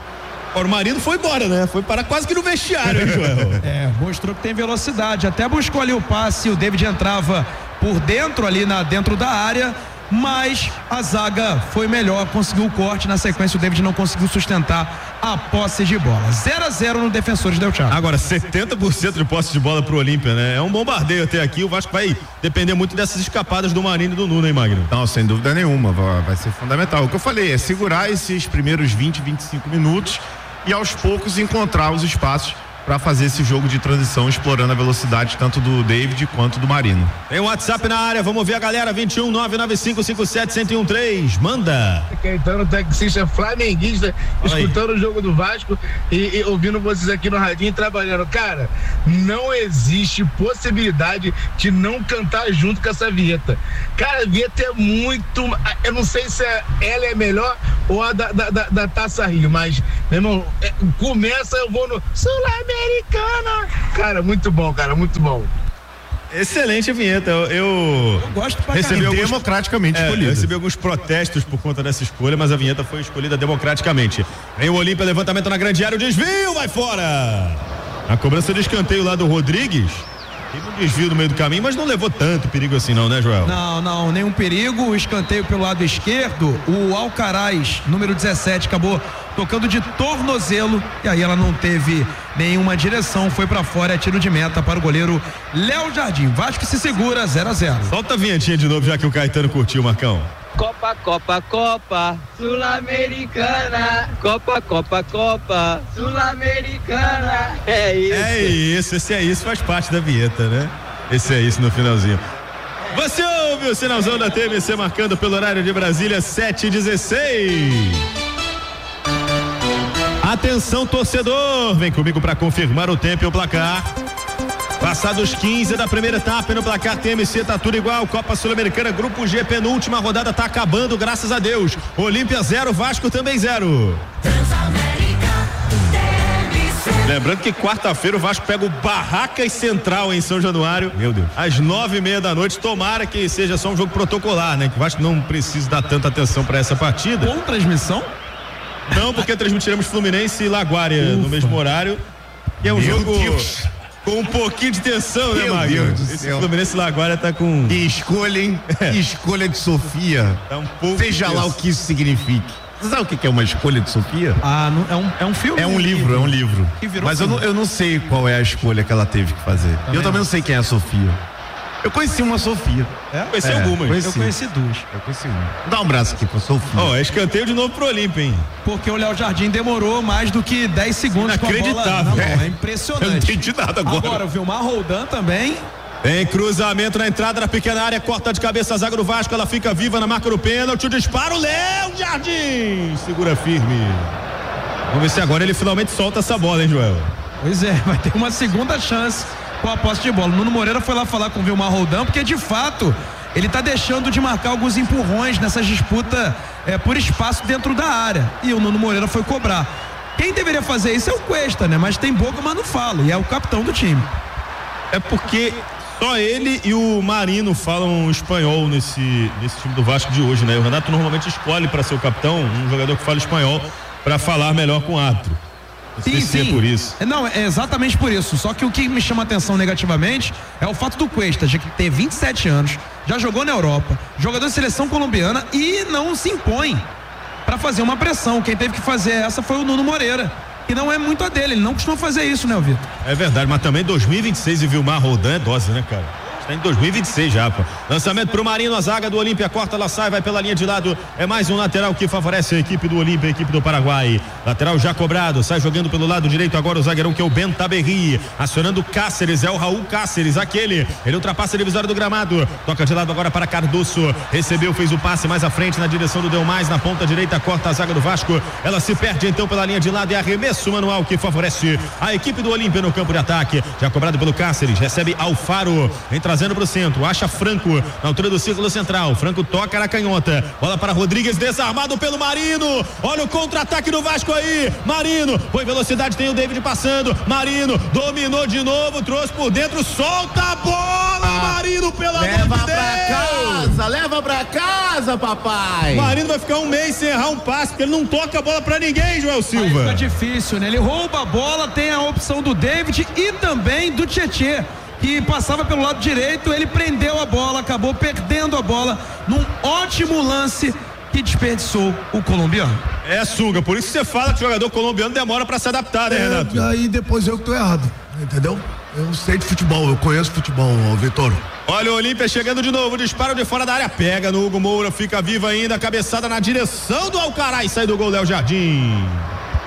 O Marino foi embora, né? Foi para quase que no vestiário, hein, Joel? Mostrou que tem velocidade, até buscou ali o passe, o David entrava por dentro ali dentro da área, mas a zaga foi melhor, conseguiu o corte, na sequência o David não conseguiu sustentar a posse de bola. 0-0 no Defensores Del Chaco. Agora 70% de posse de bola pro Olímpia, né? É um bombardeio até aqui, o Vasco vai depender muito dessas escapadas do Marino e do Nuno, hein, Magno? Não, sem dúvida nenhuma, vai ser fundamental. O que eu falei é segurar esses primeiros 20, 25 minutos e aos poucos encontrar os espaços para fazer esse jogo de transição, explorando a velocidade tanto do David quanto do Marino. Tem um WhatsApp na área, vamos ver a galera, 21 99557-1013, manda. Caetano, taxista flamenguista, escutando o jogo do Vasco e ouvindo vocês aqui no radinho trabalhando. Cara, não existe possibilidade de não cantar junto com essa vinheta. Cara, a vinheta é muito, eu não sei se ela é melhor ou a da Taça Rio, mas, meu irmão, começa, eu vou no Sul-Americana. Cara, muito bom, muito bom. Excelente vinheta. Eu gosto pra receber democraticamente escolhida. Eu recebi alguns protestos por conta dessa escolha, mas a vinheta foi escolhida democraticamente. Vem o Olímpia, levantamento na grande área, o desvio, vai fora. A cobrança de escanteio lá do Rodrigues. Teve um desvio no meio do caminho, mas não levou tanto perigo assim não, né, Joel? Não, nenhum perigo. O escanteio pelo lado esquerdo, o Alcaraz, número 17, acabou tocando de tornozelo e aí ela não teve nenhuma direção, foi pra fora, é tiro de meta para o goleiro Léo Jardim. Vasco se segura, 0-0. Solta a vinhetinha de novo, já que o Caetano curtiu, Marcão. Copa, Copa, Copa, Sul-Americana. Copa, Copa, Copa, Sul-Americana. É isso. Esse é isso, faz parte da vinheta, né? Esse é isso no finalzinho. Você ouve o sinalzão da TMC marcando pelo horário de Brasília, 7h16. Atenção, torcedor, vem comigo para confirmar o tempo e o placar. Passados 15 da primeira etapa, no placar TMC tá tudo igual. Copa Sul-Americana, Grupo G, penúltima rodada tá acabando, graças a Deus. Olímpia 0, Vasco também 0. Lembrando que quarta-feira o Vasco pega o Barracas Central em São Januário. Meu Deus. Às 9h30 da noite. Tomara que seja só um jogo protocolar, né? Que o Vasco não precisa dar tanta atenção para essa partida. Com transmissão? Não, porque transmitiremos Fluminense e Laguária no mesmo horário. E é um jogo com um pouquinho de tensão, né, Magno? Esse Fluminense Laguária tá com... Que escolha, hein? Que escolha de Sofia. Tá um pouco. Seja lá o que isso signifique. Você sabe o que é uma escolha de Sofia? É um filme? É um livro. Mas eu não sei qual é a escolha que ela teve que fazer. Eu também não sei quem é a Sofia. Eu conheci uma Sofia. Conheci algumas. Eu conheci duas. Eu conheci uma. Dá um abraço aqui pra Sofia. É escanteio de novo pro Olímpia, hein? Porque o Léo Jardim demorou mais do que 10 segundos com a bola. É impressionante. Eu não entendi nada agora. Agora, o Vilmar Roldan também. Tem cruzamento na entrada da pequena área, corta de cabeça a zaga do Vasco, ela fica viva na marca do pênalti, o disparo, Léo Jardim segura firme. Vamos ver se agora ele finalmente solta essa bola, hein, Joel? Pois é, vai ter uma segunda chance com a posse de bola. Nuno Moreira foi lá falar com o Vilmar Roldan, porque de fato ele tá deixando de marcar alguns empurrões nessas disputas por espaço dentro da área, e o Nuno Moreira foi cobrar. Quem deveria fazer isso é o Cuesta, né? Mas tem boca, mas não fala, e é o capitão do time. É porque só ele e o Marino falam espanhol nesse time do Vasco de hoje, né? O Renato normalmente escolhe para ser o capitão um jogador que fala espanhol para falar melhor com o árbitro. Sim. É por isso. Não, é exatamente por isso. Só que o que me chama atenção negativamente é o fato do Cuesta de ter 27 anos, já jogou na Europa, jogador de seleção colombiana e não se impõe para fazer uma pressão. Quem teve que fazer essa foi o Nuno Moreira. E não é muito a dele, ele não costuma fazer isso, né, Vitor? É verdade, mas também 2026 e Vilmar Roldan é dose, né, cara? Está em 2026 já, pô. Lançamento pro Marino, a zaga do Olímpia corta, ela sai, vai pela linha de lado. É mais um lateral que favorece a equipe do Olímpia, a equipe do Paraguai. Lateral já cobrado, sai jogando pelo lado direito agora o zagueirão que é o Bentaberri. Acionando Cáceres, é o Raul Cáceres, aquele. Ele ultrapassa a divisória do gramado. Toca de lado agora para Cardoso. Recebeu, fez o passe mais à frente na direção do Delmais, na ponta direita, corta a zaga do Vasco. Ela se perde então pela linha de lado e arremesso manual que favorece a equipe do Olímpia no campo de ataque. Já cobrado pelo Cáceres, recebe Alfaro. Vem trazendo pro centro, acha Franco na altura do círculo central. Franco toca na canhota, bola para Rodrigues, desarmado pelo Marino. Olha o contra-ataque do Vasco aí. Marino, foi velocidade, tem o David passando. Marino dominou de novo, trouxe por dentro, solta a bola, Marino, pelo amor de Deus. Leva pra casa, papai. Marino vai ficar um mês sem errar um passe, porque ele não toca a bola pra ninguém, Joel Silva. Fica difícil, né? Ele rouba a bola, tem a opção do David e também do Tietê, que passava pelo lado direito, ele prendeu a bola, acabou perdendo a bola num ótimo lance que desperdiçou o colombiano. É, Sunga, por isso que você fala que o jogador colombiano demora pra se adaptar, né, Renato? Aí depois eu que tô errado, entendeu? Eu sei de futebol, eu conheço futebol, Vitor. Olha o Olímpia chegando de novo, disparo de fora da área, pega no Hugo Moura, fica viva ainda, cabeçada na direção do Alcaraz, sai do gol Léo Jardim.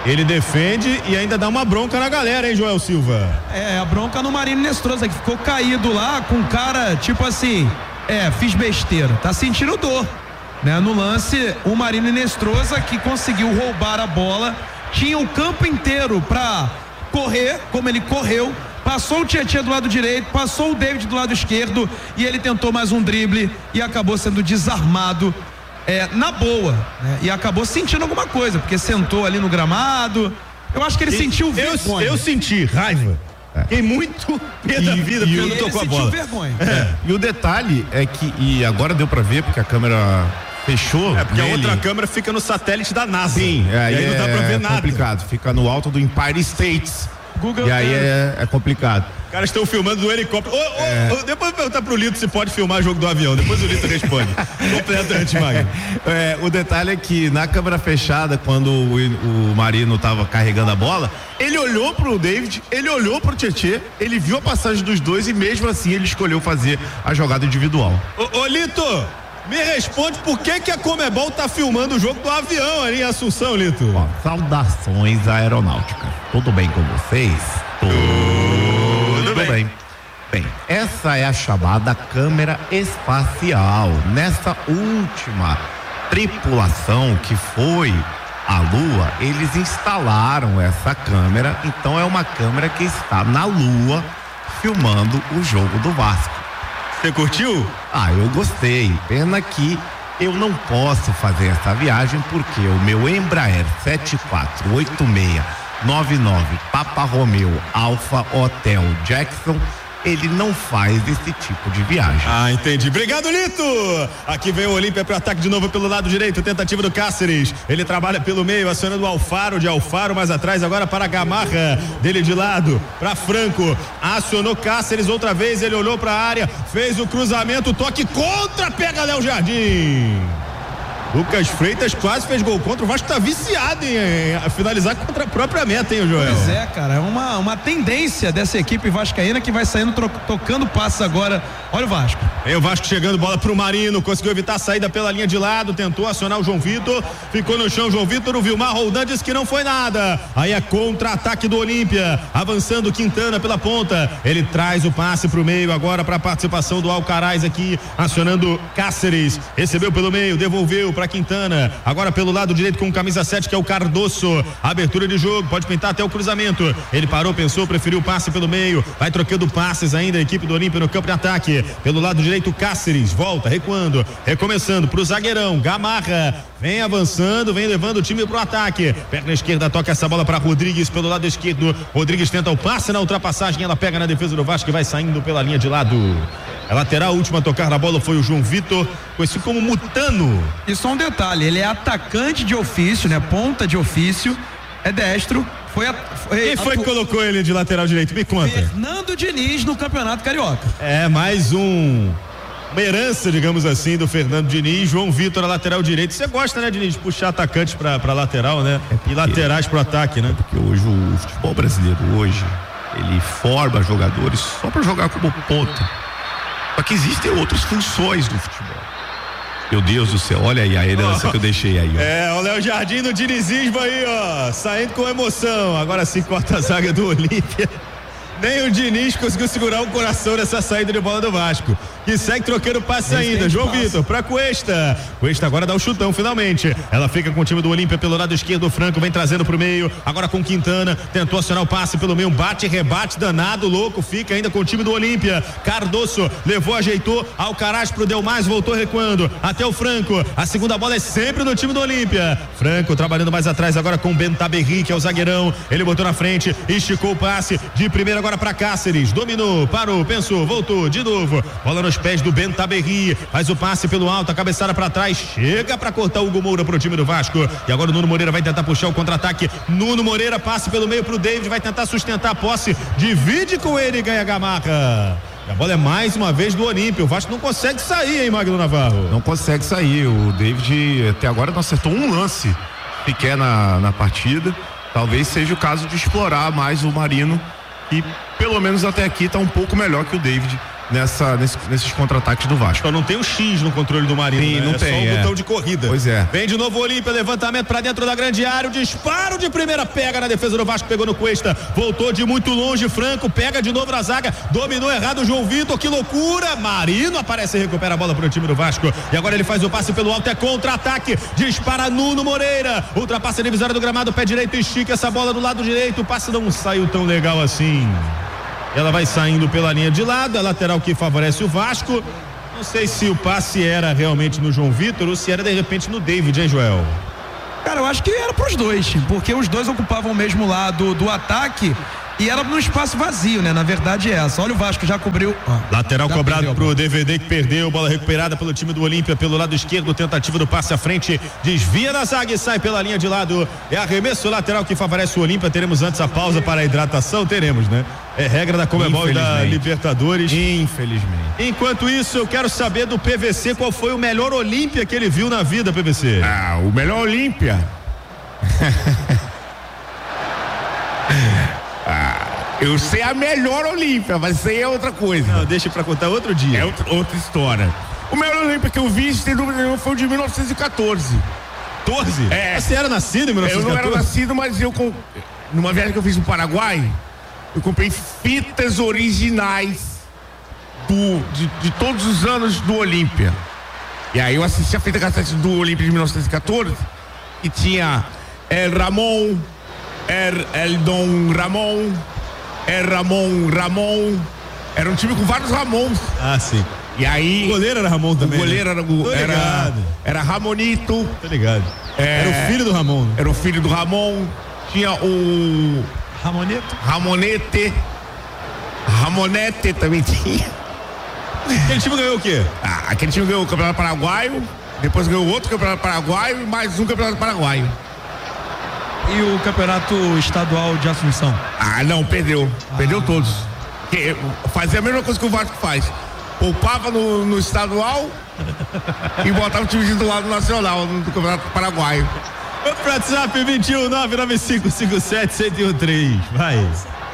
Ele defende e ainda dá uma bronca na galera, hein, Joel Silva? A bronca no Marino Nestroza, que ficou caído lá com um cara, tipo assim, fiz besteira, tá sentindo dor, né? No lance, o Marino Nestroza, que conseguiu roubar a bola, tinha o campo inteiro pra correr, como ele correu, passou o Tietê do lado direito, passou o David do lado esquerdo e ele tentou mais um drible e acabou sendo desarmado na boa, né? E acabou sentindo alguma coisa, porque sentou ali no gramado. Eu acho que ele sentiu vergonha. Eu senti raiva. Fiquei muito pé da vida porque ele tocou a bola. Vergonha. E o detalhe é que, e agora deu pra ver porque a câmera fechou. Porque a outra câmera fica no satélite da NASA. Sim, e aí não dá pra ver nada. É complicado, fica no alto do Empire State. Google e aí é complicado. Os caras estão filmando do helicóptero. Depois eu vou perguntar pro Lito se pode filmar jogo do avião. Depois o Lito responde. Completamente, Magno. O detalhe é que na câmera fechada, quando o Marino tava carregando a bola, ele olhou pro David, ele olhou pro Tietê, ele viu a passagem dos dois e mesmo assim ele escolheu fazer a jogada individual. Ô Lito, me responde por que a Comebol tá filmando o jogo do avião ali em Assunção, Lito? Saudações à aeronáutica. Tudo bem com vocês? Tudo bem. Bem, essa é a chamada câmera espacial. Nessa última tripulação que foi à Lua, eles instalaram essa câmera, então é uma câmera que está na Lua filmando o jogo do Vasco. Você curtiu? Eu gostei. Pena que eu não posso fazer essa viagem porque o meu Embraer 748699 Papa Romeo Alfa Hotel Jackson, ele não faz esse tipo de viagem. Entendi. Obrigado, Lito! Aqui vem o Olímpia pro ataque de novo pelo lado direito, tentativa do Cáceres. Ele trabalha pelo meio, acionando o Alfaro, de Alfaro mais atrás, agora para Gamarra, dele de lado, para Franco. Acionou Cáceres outra vez, ele olhou para a área, fez o cruzamento, toque contra, pega Léo Jardim. Lucas Freitas quase fez gol contra. O Vasco tá viciado em finalizar contra a própria meta, hein, Joel? Pois é, cara, é uma tendência dessa equipe vascaína que vai saindo tocando passes agora. Olha o Vasco. O Vasco chegando, bola pro Marino, conseguiu evitar a saída pela linha de lado, tentou acionar o João Vitor, ficou no chão João Vitor, o Vilmar Roldan disse que não foi nada. Aí é contra-ataque do Olímpia, avançando Quintana pela ponta, ele traz o passe pro meio agora para a participação do Alcaraz aqui, acionando Cáceres, recebeu pelo meio, devolveu para Quintana, agora pelo lado direito com camisa 7 que é o Cardoso, abertura de jogo, pode pintar até o cruzamento, ele parou, pensou, preferiu o passe pelo meio, vai trocando passes ainda a equipe do Olímpia no campo de ataque, pelo lado direito Cáceres, volta, recuando, recomeçando pro zagueirão, Gamarra, vem avançando, vem levando o time pro ataque, perna esquerda toca essa bola para Rodrigues pelo lado esquerdo, Rodrigues tenta o passe na ultrapassagem, ela pega na defesa do Vasco e vai saindo pela linha de lado. A lateral, última a tocar na bola foi o João Vitor, conhecido como Mutano. E só um detalhe, ele é atacante de ofício, né? Ponta de ofício, é destro. Quem foi que colocou ele de lateral direito? Me conta. Fernando Diniz no Campeonato Carioca. Mais uma herança, digamos assim, do Fernando Diniz. João Vitor na lateral direito. Você gosta, né, Diniz, de puxar atacantes pra lateral, né? E laterais pro ataque, né? Porque hoje o futebol brasileiro ele forma jogadores só pra jogar como ponta. Só que existem outras funções no futebol. Meu Deus do céu, olha aí a herança que eu deixei aí, ó. O Léo Jardim no dinizismo aí, ó, saindo com emoção. Agora sim corta a zaga do Olímpia. Nem o Diniz conseguiu segurar o coração nessa saída de bola do Vasco, que segue trocando passe ainda. João Vitor pra Cuesta. Cuesta agora dá o chutão finalmente. Ela fica com o time do Olímpia pelo lado esquerdo. O Franco vem trazendo pro meio. Agora com Quintana. Tentou acionar o passe pelo meio. Bate, rebate, danado, louco. Fica ainda com o time do Olímpia. Cardoso levou, ajeitou. Alcaraz pro Delmais, voltou recuando. Até o Franco. A segunda bola é sempre no time do Olímpia. Franco trabalhando mais atrás agora com o Bentaberri, que é o zagueirão. Ele botou na frente, esticou o passe de primeira agora para Cáceres, dominou, parou, pensou, voltou de novo, bola nos pés do Bentaberri, faz o passe pelo alto, a cabeçada para trás, chega para cortar o Hugo Moura pro time do Vasco, e agora o Nuno Moreira vai tentar puxar o contra-ataque. Nuno Moreira, passe pelo meio pro David, vai tentar sustentar a posse, divide com ele e ganha Gamarra. A bola é mais uma vez do Olímpia. O Vasco não consegue sair, hein, Magno Navarro? Não consegue sair. O David até agora não acertou um lance sequer na partida. Talvez seja o caso de explorar mais o Marino, e pelo menos até aqui está um pouco melhor que o David nesses contra-ataques do Vasco. Então não tem o X no controle do Marinho. Sim, né? não tem. Só o botão de corrida. Pois é. Vem de novo o Olímpia, levantamento pra dentro da grande área, o disparo de primeira, pega na defesa do Vasco, pegou no Cuesta, voltou de muito longe, Franco, pega de novo na zaga, dominou errado o João Vitor, que loucura, Marino aparece e recupera a bola pro time do Vasco, e agora ele faz o passe pelo alto, é contra-ataque, dispara Nuno Moreira, ultrapassa a divisória do gramado, pé direito, estica essa bola do lado direito, o passe não saiu tão legal assim. Ela vai saindo pela linha de lado, a lateral que favorece o Vasco. Não sei se o passe era realmente no João Vitor ou se era de repente no David, hein, Joel? Cara, eu acho que era pros dois, porque os dois ocupavam o mesmo lado do ataque e era num espaço vazio, né? Na verdade é essa. Olha, o Vasco já cobriu. Lateral já cobrado pro DVD, que perdeu, bola recuperada pelo time do Olímpia pelo lado esquerdo, tentativa do passe à frente, desvia da zaga e sai pela linha de lado. É arremesso lateral que favorece o Olímpia. Teremos antes a pausa para a hidratação, teremos, né? É regra da Conmebol e da Libertadores. Infelizmente. Enquanto isso, eu quero saber do PVC qual foi o melhor Olímpia que ele viu na vida, PVC. O melhor Olímpia. Eu sei a melhor Olímpia, mas isso aí é outra coisa. Não, deixa pra contar outro dia. É outra história. O melhor Olímpia que eu vi, sem dúvida nenhuma, foi o de 1914. 14? Você era nascido em 1914? Eu não era nascido, mas numa viagem que eu fiz no Paraguai, eu comprei fitas originais de todos os anos do Olímpia. E aí eu assisti a fita cassete do Olímpia de 1914 e tinha Ramon, Dom Ramon, Ramon. Era um time com vários Ramons. Ah, sim. E aí. O goleiro era Ramon também. O goleiro era Ramonito. Tá ligado. Era o filho do Ramon. Era o filho do Ramon. Tinha o. Ramonete também tinha. Aquele time ganhou o quê? Aquele time ganhou o Campeonato Paraguaio, depois ganhou outro Campeonato Paraguaio e mais um Campeonato Paraguaio. E o Campeonato Estadual de Assunção? Não, perdeu. Perdeu todos. Fazia a mesma coisa que o Vasco faz. Poupava no estadual e botava o time do lado nacional do Campeonato Paraguaio. O WhatsApp 21 99557-1013. Vai.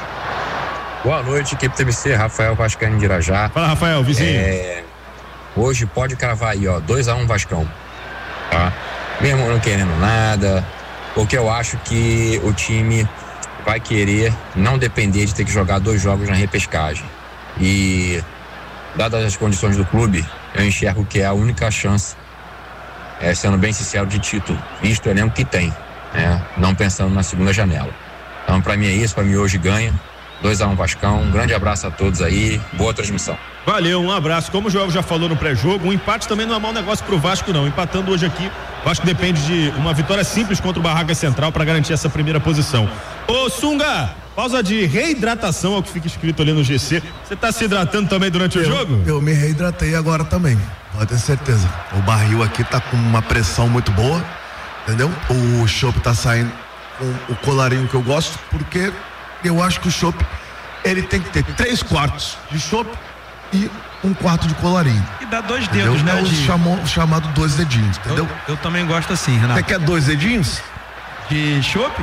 Boa noite, equipe TBC, Rafael Vascaíno de Irajá. Fala, Rafael, vizinho. Hoje pode cravar aí, 2-1 Vascão. Tá? Mesmo não querendo nada, porque eu acho que o time vai querer não depender de ter que jogar 2 jogos na repescagem. E, dadas as condições do clube, eu enxergo que é a única chance, sendo bem sincero, de título, visto o elenco que tem, né? Não pensando na segunda janela. Então, pra mim é isso, pra mim hoje ganha. 2-1 Vascão, um grande abraço a todos aí, boa transmissão. Valeu, um abraço. Como o Joel já falou no pré-jogo, um empate também não é mau negócio pro Vasco, não. Empatando hoje aqui, o Vasco depende de uma vitória simples contra o Barraca Central para garantir essa primeira posição. Ô Sunga, pausa de reidratação, é o que fica escrito ali no GC. Você tá se hidratando também durante o jogo? Eu me reidratei agora também, pode ter certeza. O barril aqui tá com uma pressão muito boa, entendeu? O chopp tá saindo com o colarinho que eu gosto, porque eu acho que o chopp, ele tem que ter 3/4 de chopp e 1/4 de colarinho. E dá 2 dedos, entendeu? né? O chamado 2 dedinhos, entendeu? Eu também gosto assim, Renato. Você quer 2 dedinhos? De chopp?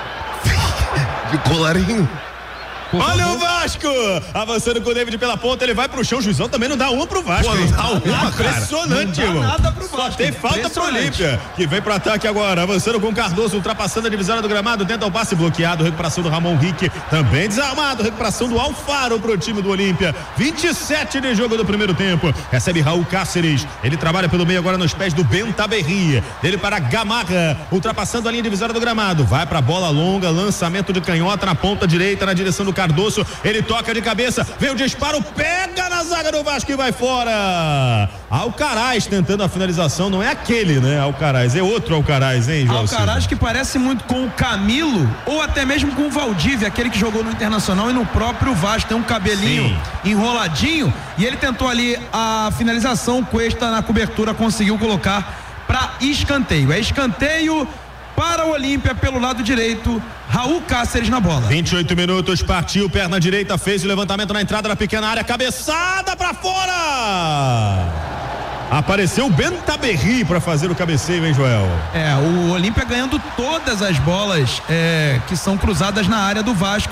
De colarinho? Olha o Vasco! Avançando com o David pela ponta, ele vai pro chão. O juizão também não dá uma pro Vasco. Pô, não dá uma, impressionante, não dá irmão. nada pro Vasco. Só tem falta pro Olímpia, que vem pro ataque agora. Avançando com o Cardoso, ultrapassando a divisória do gramado. Tenta o passe bloqueado. Recuperação do Ramon Rick. Também desarmado. Recuperação do Alfaro pro time do Olímpia. 27 de jogo do primeiro tempo. Recebe Raul Cáceres. Ele trabalha pelo meio agora nos pés do Bentaberri. Ele para Gamarra. Ultrapassando a linha divisória do gramado. Vai pra bola longa. Lançamento de canhota na ponta direita, na direção do Cardoso. Ele toca de cabeça, vem o disparo, pega na zaga do Vasco e vai fora. Alcaraz tentando a finalização, não é aquele, né? Alcaraz, é outro Alcaraz, hein, João? Alcaraz que parece muito com o Camilo ou até mesmo com o Valdívia, aquele que jogou no Internacional e no próprio Vasco. Tem um cabelinho enroladinho e ele tentou ali a finalização. O Cuesta na cobertura conseguiu colocar para escanteio. É escanteio para o Olímpia pelo lado direito. Raul Cáceres na bola. 28 minutos, partiu, perna direita, fez o levantamento na entrada da pequena área, cabeçada pra fora. Apareceu o Bentaberri para fazer o cabeceio, hein, Joel? O Olímpia ganhando todas as bolas que são cruzadas na área do Vasco.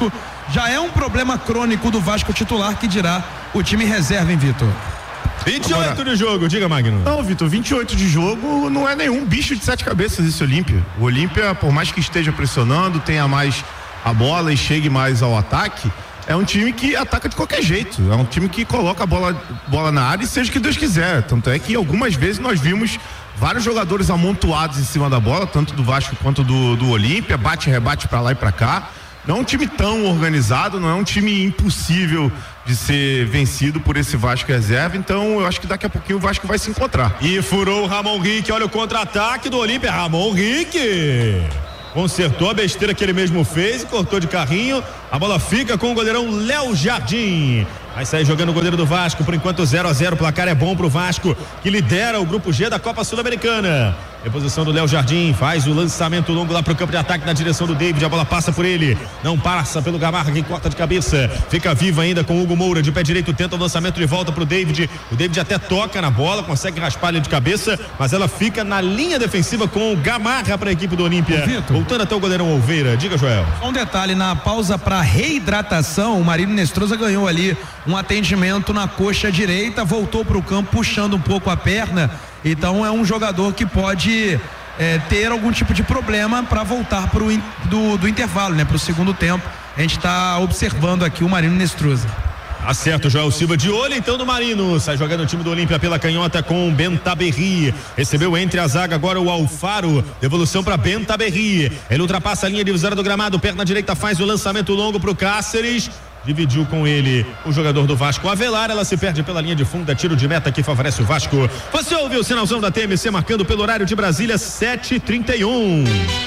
já é um problema crônico do Vasco titular, que dirá o time reserva, hein, Vitor? 28 de jogo, diga, Magno. Não, Vitor, 28 de jogo não é nenhum bicho de 7 cabeças esse Olímpia. O Olímpia, por mais que esteja pressionando, tenha mais a bola e chegue mais ao ataque, é um time que ataca de qualquer jeito. É um time que coloca a bola na área e seja o que Deus quiser. Tanto é que algumas vezes nós vimos vários jogadores amontoados em cima da bola, tanto do Vasco quanto do Olímpia, bate e rebate pra lá e pra cá. Não é um time tão organizado, não é um time impossível de ser vencido por esse Vasco reserva, então eu acho que daqui a pouquinho o Vasco vai se encontrar. E furou o Ramon Rick, olha o contra-ataque do Olímpia, Ramon Rick consertou a besteira que ele mesmo fez e cortou de carrinho, a bola fica com o goleirão Léo Jardim. Vai sair jogando o goleiro do Vasco, por enquanto 0-0, o placar é bom pro Vasco, que lidera o grupo G da Copa Sul-Americana. Reposição do Léo Jardim, faz o lançamento longo lá pro campo de ataque na direção do David, a bola passa por ele, não passa pelo Gamarra, que corta de cabeça, fica viva ainda com o Hugo Moura, de pé direito, tenta o lançamento de volta pro David, o David até toca na bola, consegue raspar ele de cabeça, mas ela fica na linha defensiva com o Gamarra para a equipe do Olímpia. Voltando até o goleirão Olveira, diga, Joel. Só um detalhe, na pausa para reidratação, o Marino Nestroza ganhou ali um atendimento na coxa direita, voltou para o campo puxando um pouco a perna, então é um jogador que pode ter algum tipo de problema para voltar do intervalo, né, para o segundo tempo. A gente está observando aqui o Marino Nestroza. Acerta o Joel Silva de olho então do Marino, sai jogando o time do Olímpia pela canhota com o Bentaberri, recebeu entre a zaga agora o Alfaro, devolução para Bentaberri, ele ultrapassa a linha divisória do gramado, perna direita faz o lançamento longo pro Cáceres, dividiu com ele o jogador do Vasco, Avelar, ela se perde pela linha de fundo, tiro de meta que favorece o Vasco. Você ouviu o sinalzão da TMC marcando pelo horário de Brasília, 7h31.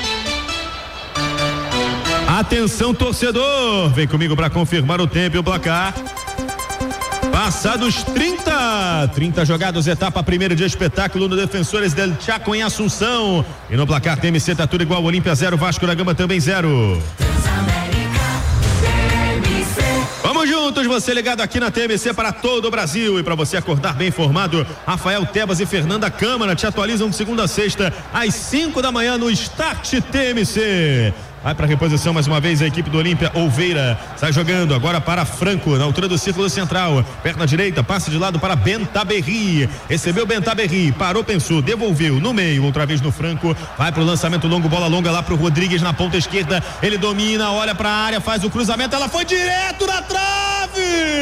Atenção, torcedor, vem comigo para confirmar o tempo e o placar. Passados 30 jogados, etapa primeira de espetáculo no Defensores del Chaco em Assunção. E no placar TMC tá tudo igual, Olímpia 0, Vasco da Gama também 0. Vamos juntos, você ligado aqui na TMC para todo o Brasil. E para você acordar bem informado, Rafael Tebas e Fernanda Câmara te atualizam de segunda a sexta às 5 da manhã no Start TMC. Vai para reposição mais uma vez a equipe do Olímpia, Olveira sai jogando agora para Franco, na altura do círculo central, perna direita, passe de lado para Bentaberri, recebeu Bentaberri, parou, pensou, devolveu no meio, outra vez no Franco, vai pro lançamento longo, bola longa lá pro Rodrigues na ponta esquerda, ele domina, olha pra área, faz o cruzamento, ela foi direto na trave!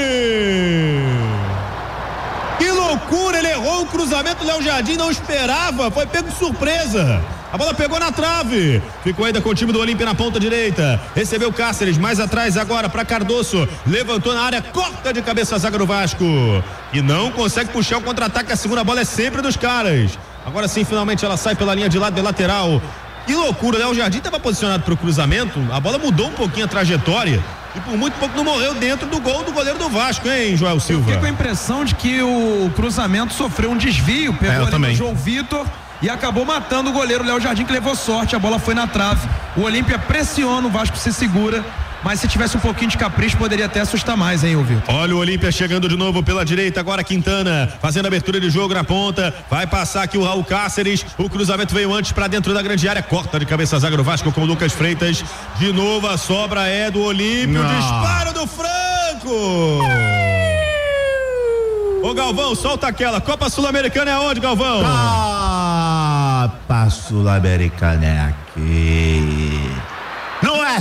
Que loucura, ele errou o cruzamento, Léo Jardim não esperava, foi pego de surpresa. A bola pegou na trave, ficou ainda com o time do Olímpia na ponta direita, recebeu Cáceres, mais atrás agora para Cardoso, levantou na área, corta de cabeça a zaga do Vasco, e não consegue puxar o contra-ataque, a segunda bola é sempre dos caras. Agora sim, finalmente ela sai pela linha de lado de lateral. Que loucura, Léo Jardim estava posicionado para o cruzamento, a bola mudou um pouquinho a trajetória, e por muito pouco não morreu dentro do gol do goleiro do Vasco, hein, Joel Silva? Eu fiquei com a impressão de que o cruzamento sofreu um desvio, pegou ali no João Vitor e acabou matando o goleiro Léo Jardim, que levou sorte, a bola foi na trave. O Olímpia pressiona, o Vasco se segura, mas se tivesse um pouquinho de capricho poderia até assustar mais, hein, Vitor? Olha o Olímpia chegando de novo pela direita, agora Quintana fazendo abertura de jogo na ponta, vai passar aqui o Raul Cáceres, o cruzamento veio antes para dentro da grande área, corta de cabeça a zaga do Vasco com o Lucas Freitas, de novo a sobra é do Olímpia, o disparo do Franco. Ô Galvão, solta aquela, Copa Sul-Americana é onde, Galvão? Copa Sul-Americana é aqui. Não é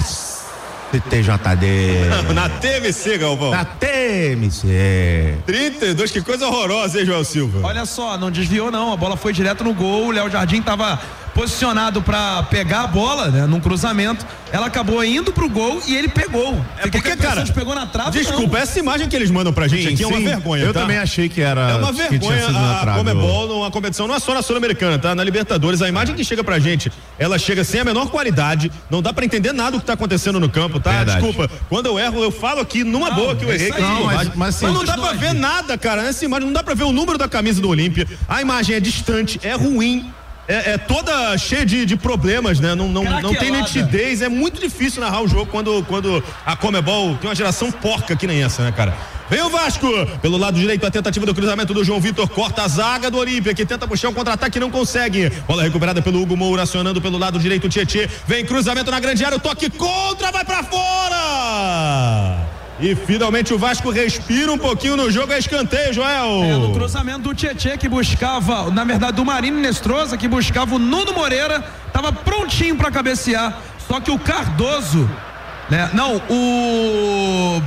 TJD. Na TMC, Galvão. Na TMC. 32, que coisa horrorosa, hein, Joel Silva? Olha só, não desviou não, a bola foi direto no gol, o Léo Jardim estava posicionado para pegar a bola, né, num cruzamento, ela acabou indo pro gol e ele pegou. É porque, cara, pegou na trave. Desculpa, essa imagem que eles mandam pra gente aqui é uma vergonha, eu também achei que era. É uma vergonha, a Comebol numa competição, não é só na Sul-Americana, tá? Na Libertadores, a imagem que chega pra gente, ela chega sem a menor qualidade, não dá pra entender nada do que tá acontecendo no campo, tá? Verdade. Desculpa, quando eu erro, eu falo aqui numa boa que eu errei. Mas não dá pra ver nada, cara, nessa imagem, não dá pra ver o número da camisa do Olímpia, a imagem é distante, é ruim. é toda cheia de problemas, né? Não tem nitidez, é muito difícil narrar o jogo quando a Conmebol tem uma geração porca que nem essa, né, cara? Vem o Vasco, pelo lado direito, a tentativa do cruzamento do João Vitor, corta a zaga do Olímpia, que tenta puxar um contra-ataque, não consegue. Bola recuperada pelo Hugo Moura, acionando pelo lado direito o Tietê, vem cruzamento na grande área, o toque contra, vai pra fora! E finalmente o Vasco respira um pouquinho no jogo, é escanteio, Joel. No cruzamento do Tietê, que buscava, na verdade do Marino Nestrosa, que buscava o Nuno Moreira, tava prontinho pra cabecear, só que o Cardoso, né? Não, o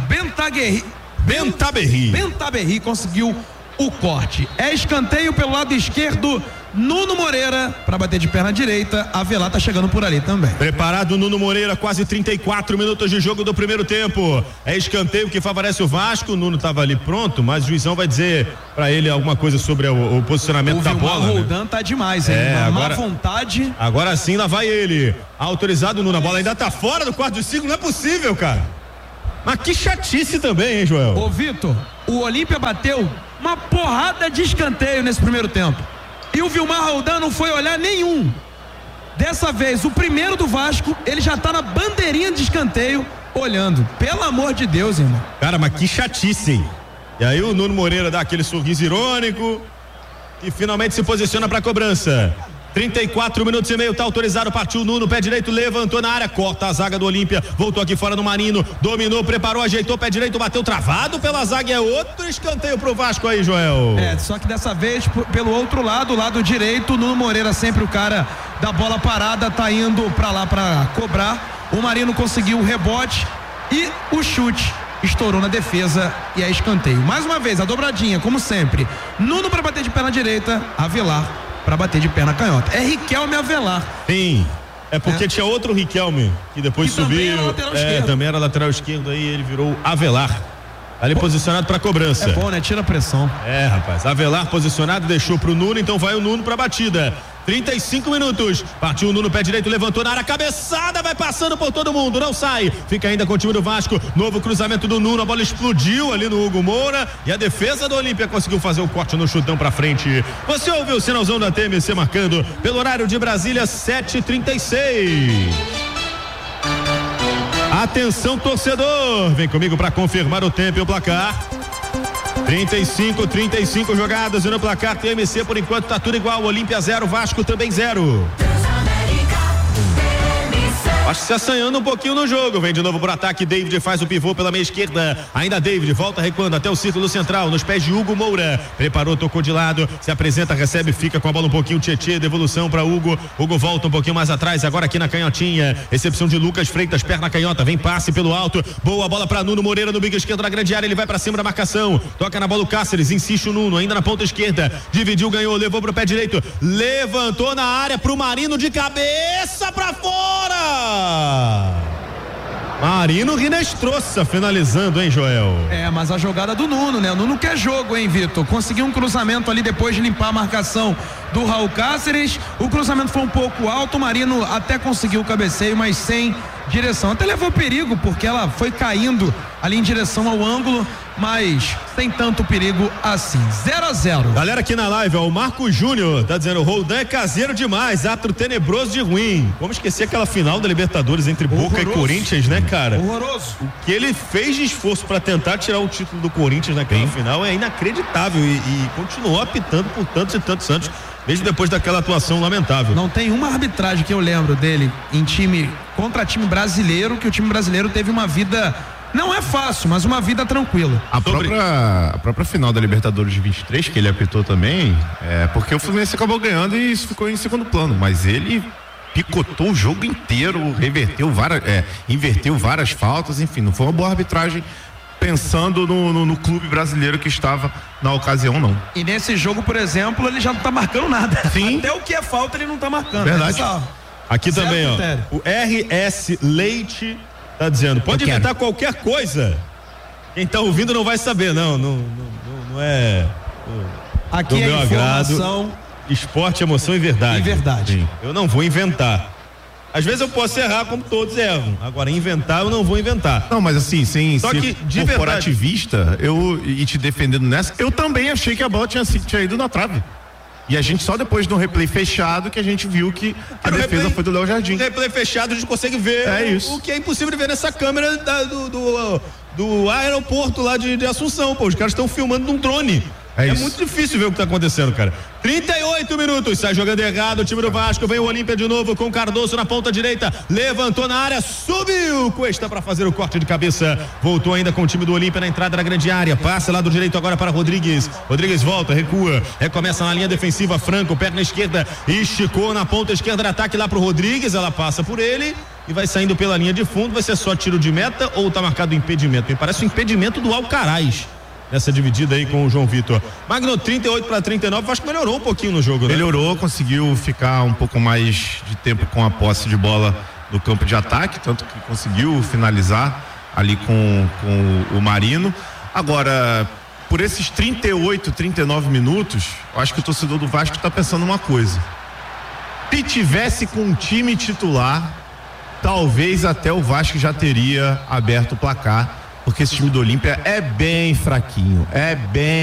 Bentaberri conseguiu o corte. É escanteio pelo lado esquerdo, Nuno Moreira para bater de perna direita. Avelar tá chegando por ali também. Preparado Nuno Moreira, quase 34 minutos de jogo do primeiro tempo. É escanteio que favorece o Vasco. O Nuno tava ali pronto, mas o juizão vai dizer para ele alguma coisa sobre o posicionamento da bola. O Roldan tá demais, hein? Má vontade. Agora sim, lá vai ele. Autorizado o Nuno, a bola ainda tá fora do quarto de círculo, não é possível, cara. Mas que chatice também, hein, Joel? Ô, Vitor, o Olímpia bateu uma porrada de escanteio nesse primeiro tempo. E o Vilmar Roldan não foi olhar nenhum. Dessa vez, o primeiro do Vasco, ele já tá na bandeirinha de escanteio, olhando. Pelo amor de Deus, irmão. Cara, mas que chatice, hein? E aí o Nuno Moreira dá aquele sorriso irônico e finalmente se posiciona pra cobrança. 34 minutos e meio, tá autorizado, partiu o Nuno, pé direito, levantou na área, corta a zaga do Olímpia, voltou aqui fora no Marino, dominou, preparou, ajeitou, pé direito, bateu travado pela zaga, é outro escanteio pro Vasco aí, Joel. Só que dessa vez pelo outro lado, lado direito, Nuno Moreira, sempre o cara da bola parada, tá indo pra lá pra cobrar, o Marino conseguiu o rebote e o chute. Estourou na defesa e é escanteio. Mais uma vez, a dobradinha, como sempre. Nuno pra bater de perna direita, Avelar para bater de perna canhota. É Riquelme Avelar. Sim. É porque tinha outro Riquelme que depois subiu. Também era lateral esquerdo, aí ele virou Avelar. Ali posicionado para cobrança. É bom, né? Tira a pressão. Rapaz. Avelar posicionado, deixou pro Nuno, então vai o Nuno pra batida. 35 minutos. Partiu o Nuno, pé direito, levantou na área, cabeçada, vai passando por todo mundo, não sai. Fica ainda com o time do Vasco. Novo cruzamento do Nuno, a bola explodiu ali no Hugo Moura e a defesa do Olímpia conseguiu fazer o corte no chutão pra frente. Você ouviu o sinalzão da TMC marcando pelo horário de Brasília, 7h36. Atenção, torcedor, vem comigo para confirmar o tempo e o placar. 35 jogadas e no placar TMC por enquanto tá tudo igual, Olímpia 0, Vasco também 0. Acho que se assanhando um pouquinho no jogo, vem de novo pro ataque, David faz o pivô pela meia esquerda, ainda David, volta recuando até o círculo central, nos pés de Hugo Moura, preparou, tocou de lado, se apresenta, recebe, fica com a bola um pouquinho, Tietê, devolução para Hugo volta um pouquinho mais atrás, agora aqui na canhotinha, recepção de Lucas Freitas, perna canhota, vem passe pelo alto, boa bola para Nuno Moreira no bico esquerdo da grande área, ele vai para cima da marcação, toca na bola o Cáceres, insiste o Nuno, ainda na ponta esquerda, dividiu, ganhou, levou pro pé direito, levantou na área pro Marino de cabeça para fora. Marino Rinestrosa finalizando, hein, Joel? Mas a jogada do Nuno, né? O Nuno quer jogo, hein, Vitor? Conseguiu um cruzamento ali depois de limpar a marcação do Raul Cáceres. O cruzamento foi um pouco alto, o Marino até conseguiu o cabeceio, mas sem direção. Até levou perigo, porque ela foi caindo ali em direção ao ângulo, mas sem tanto perigo assim. 0-0. Galera aqui na live, ó, o Marco Júnior tá dizendo: o Roldan é caseiro demais, ato tenebroso de ruim. Como esquecer aquela final da Libertadores entre Boca e Corinthians, né, cara? Horroroso. O que ele fez de esforço pra tentar tirar o título do Corinthians naquela final é inacreditável e continuou apitando por tantos e tantos anos, mesmo depois daquela atuação lamentável. Não tem uma arbitragem que eu lembro dele em time contra time brasileiro, que o time brasileiro teve uma vida, não é fácil, mas uma vida tranquila. A própria final da Libertadores de 23, que ele apitou também, porque o Fluminense acabou ganhando e isso ficou em segundo plano, mas ele picotou o jogo inteiro, inverteu várias faltas, enfim, não foi uma boa arbitragem pensando no clube brasileiro que estava na ocasião, não. E nesse jogo, por exemplo, ele já não tá marcando nada. Sim. Até o que é falta ele não tá marcando. Verdade. Aqui também, ó, o RS Leite tá dizendo, pode inventar qualquer coisa. Quem tá ouvindo não vai saber, não é aqui é meu informação. Agrado. Esporte, emoção e verdade. E verdade. Sim. Eu não vou inventar. Às vezes eu posso errar como todos erram. Agora, inventar eu não vou inventar. Não, mas assim, sem só ser que, de corporativista, e te defendendo nessa, eu também achei que a bola tinha ido na trave. E a gente só depois do replay fechado que a gente viu que a defesa foi do Léo Jardim. Replay fechado a gente consegue ver o que é impossível de ver nessa câmera do aeroporto lá de Assunção, pô. Os caras estão filmando num drone. É muito difícil ver o que tá acontecendo, cara. 38 minutos, sai jogando errado o time do Vasco, vem o Olímpia de novo com Cardoso na ponta direita, levantou na área, subiu Cuesta para fazer o corte de cabeça, voltou ainda com o time do Olímpia na entrada da grande área, passa lá do direito agora para Rodrigues volta, recua, recomeça na linha defensiva, Franco, perna esquerda, esticou na ponta esquerda de ataque lá pro Rodrigues, ela passa por ele e vai saindo pela linha de fundo, vai ser só tiro de meta ou tá marcado impedimento? Me parece o impedimento do Alcaraz nessa dividida aí com o João Vitor. Magno, 38-39, acho que melhorou um pouquinho no jogo, né? Melhorou, conseguiu ficar um pouco mais de tempo com a posse de bola no campo de ataque, tanto que conseguiu finalizar ali com o Marino. Agora, por esses 38, 39 minutos, eu acho que o torcedor do Vasco tá pensando uma coisa: se tivesse com um time titular, talvez até o Vasco já teria aberto o placar, porque esse time do Olímpia é bem fraquinho, é bem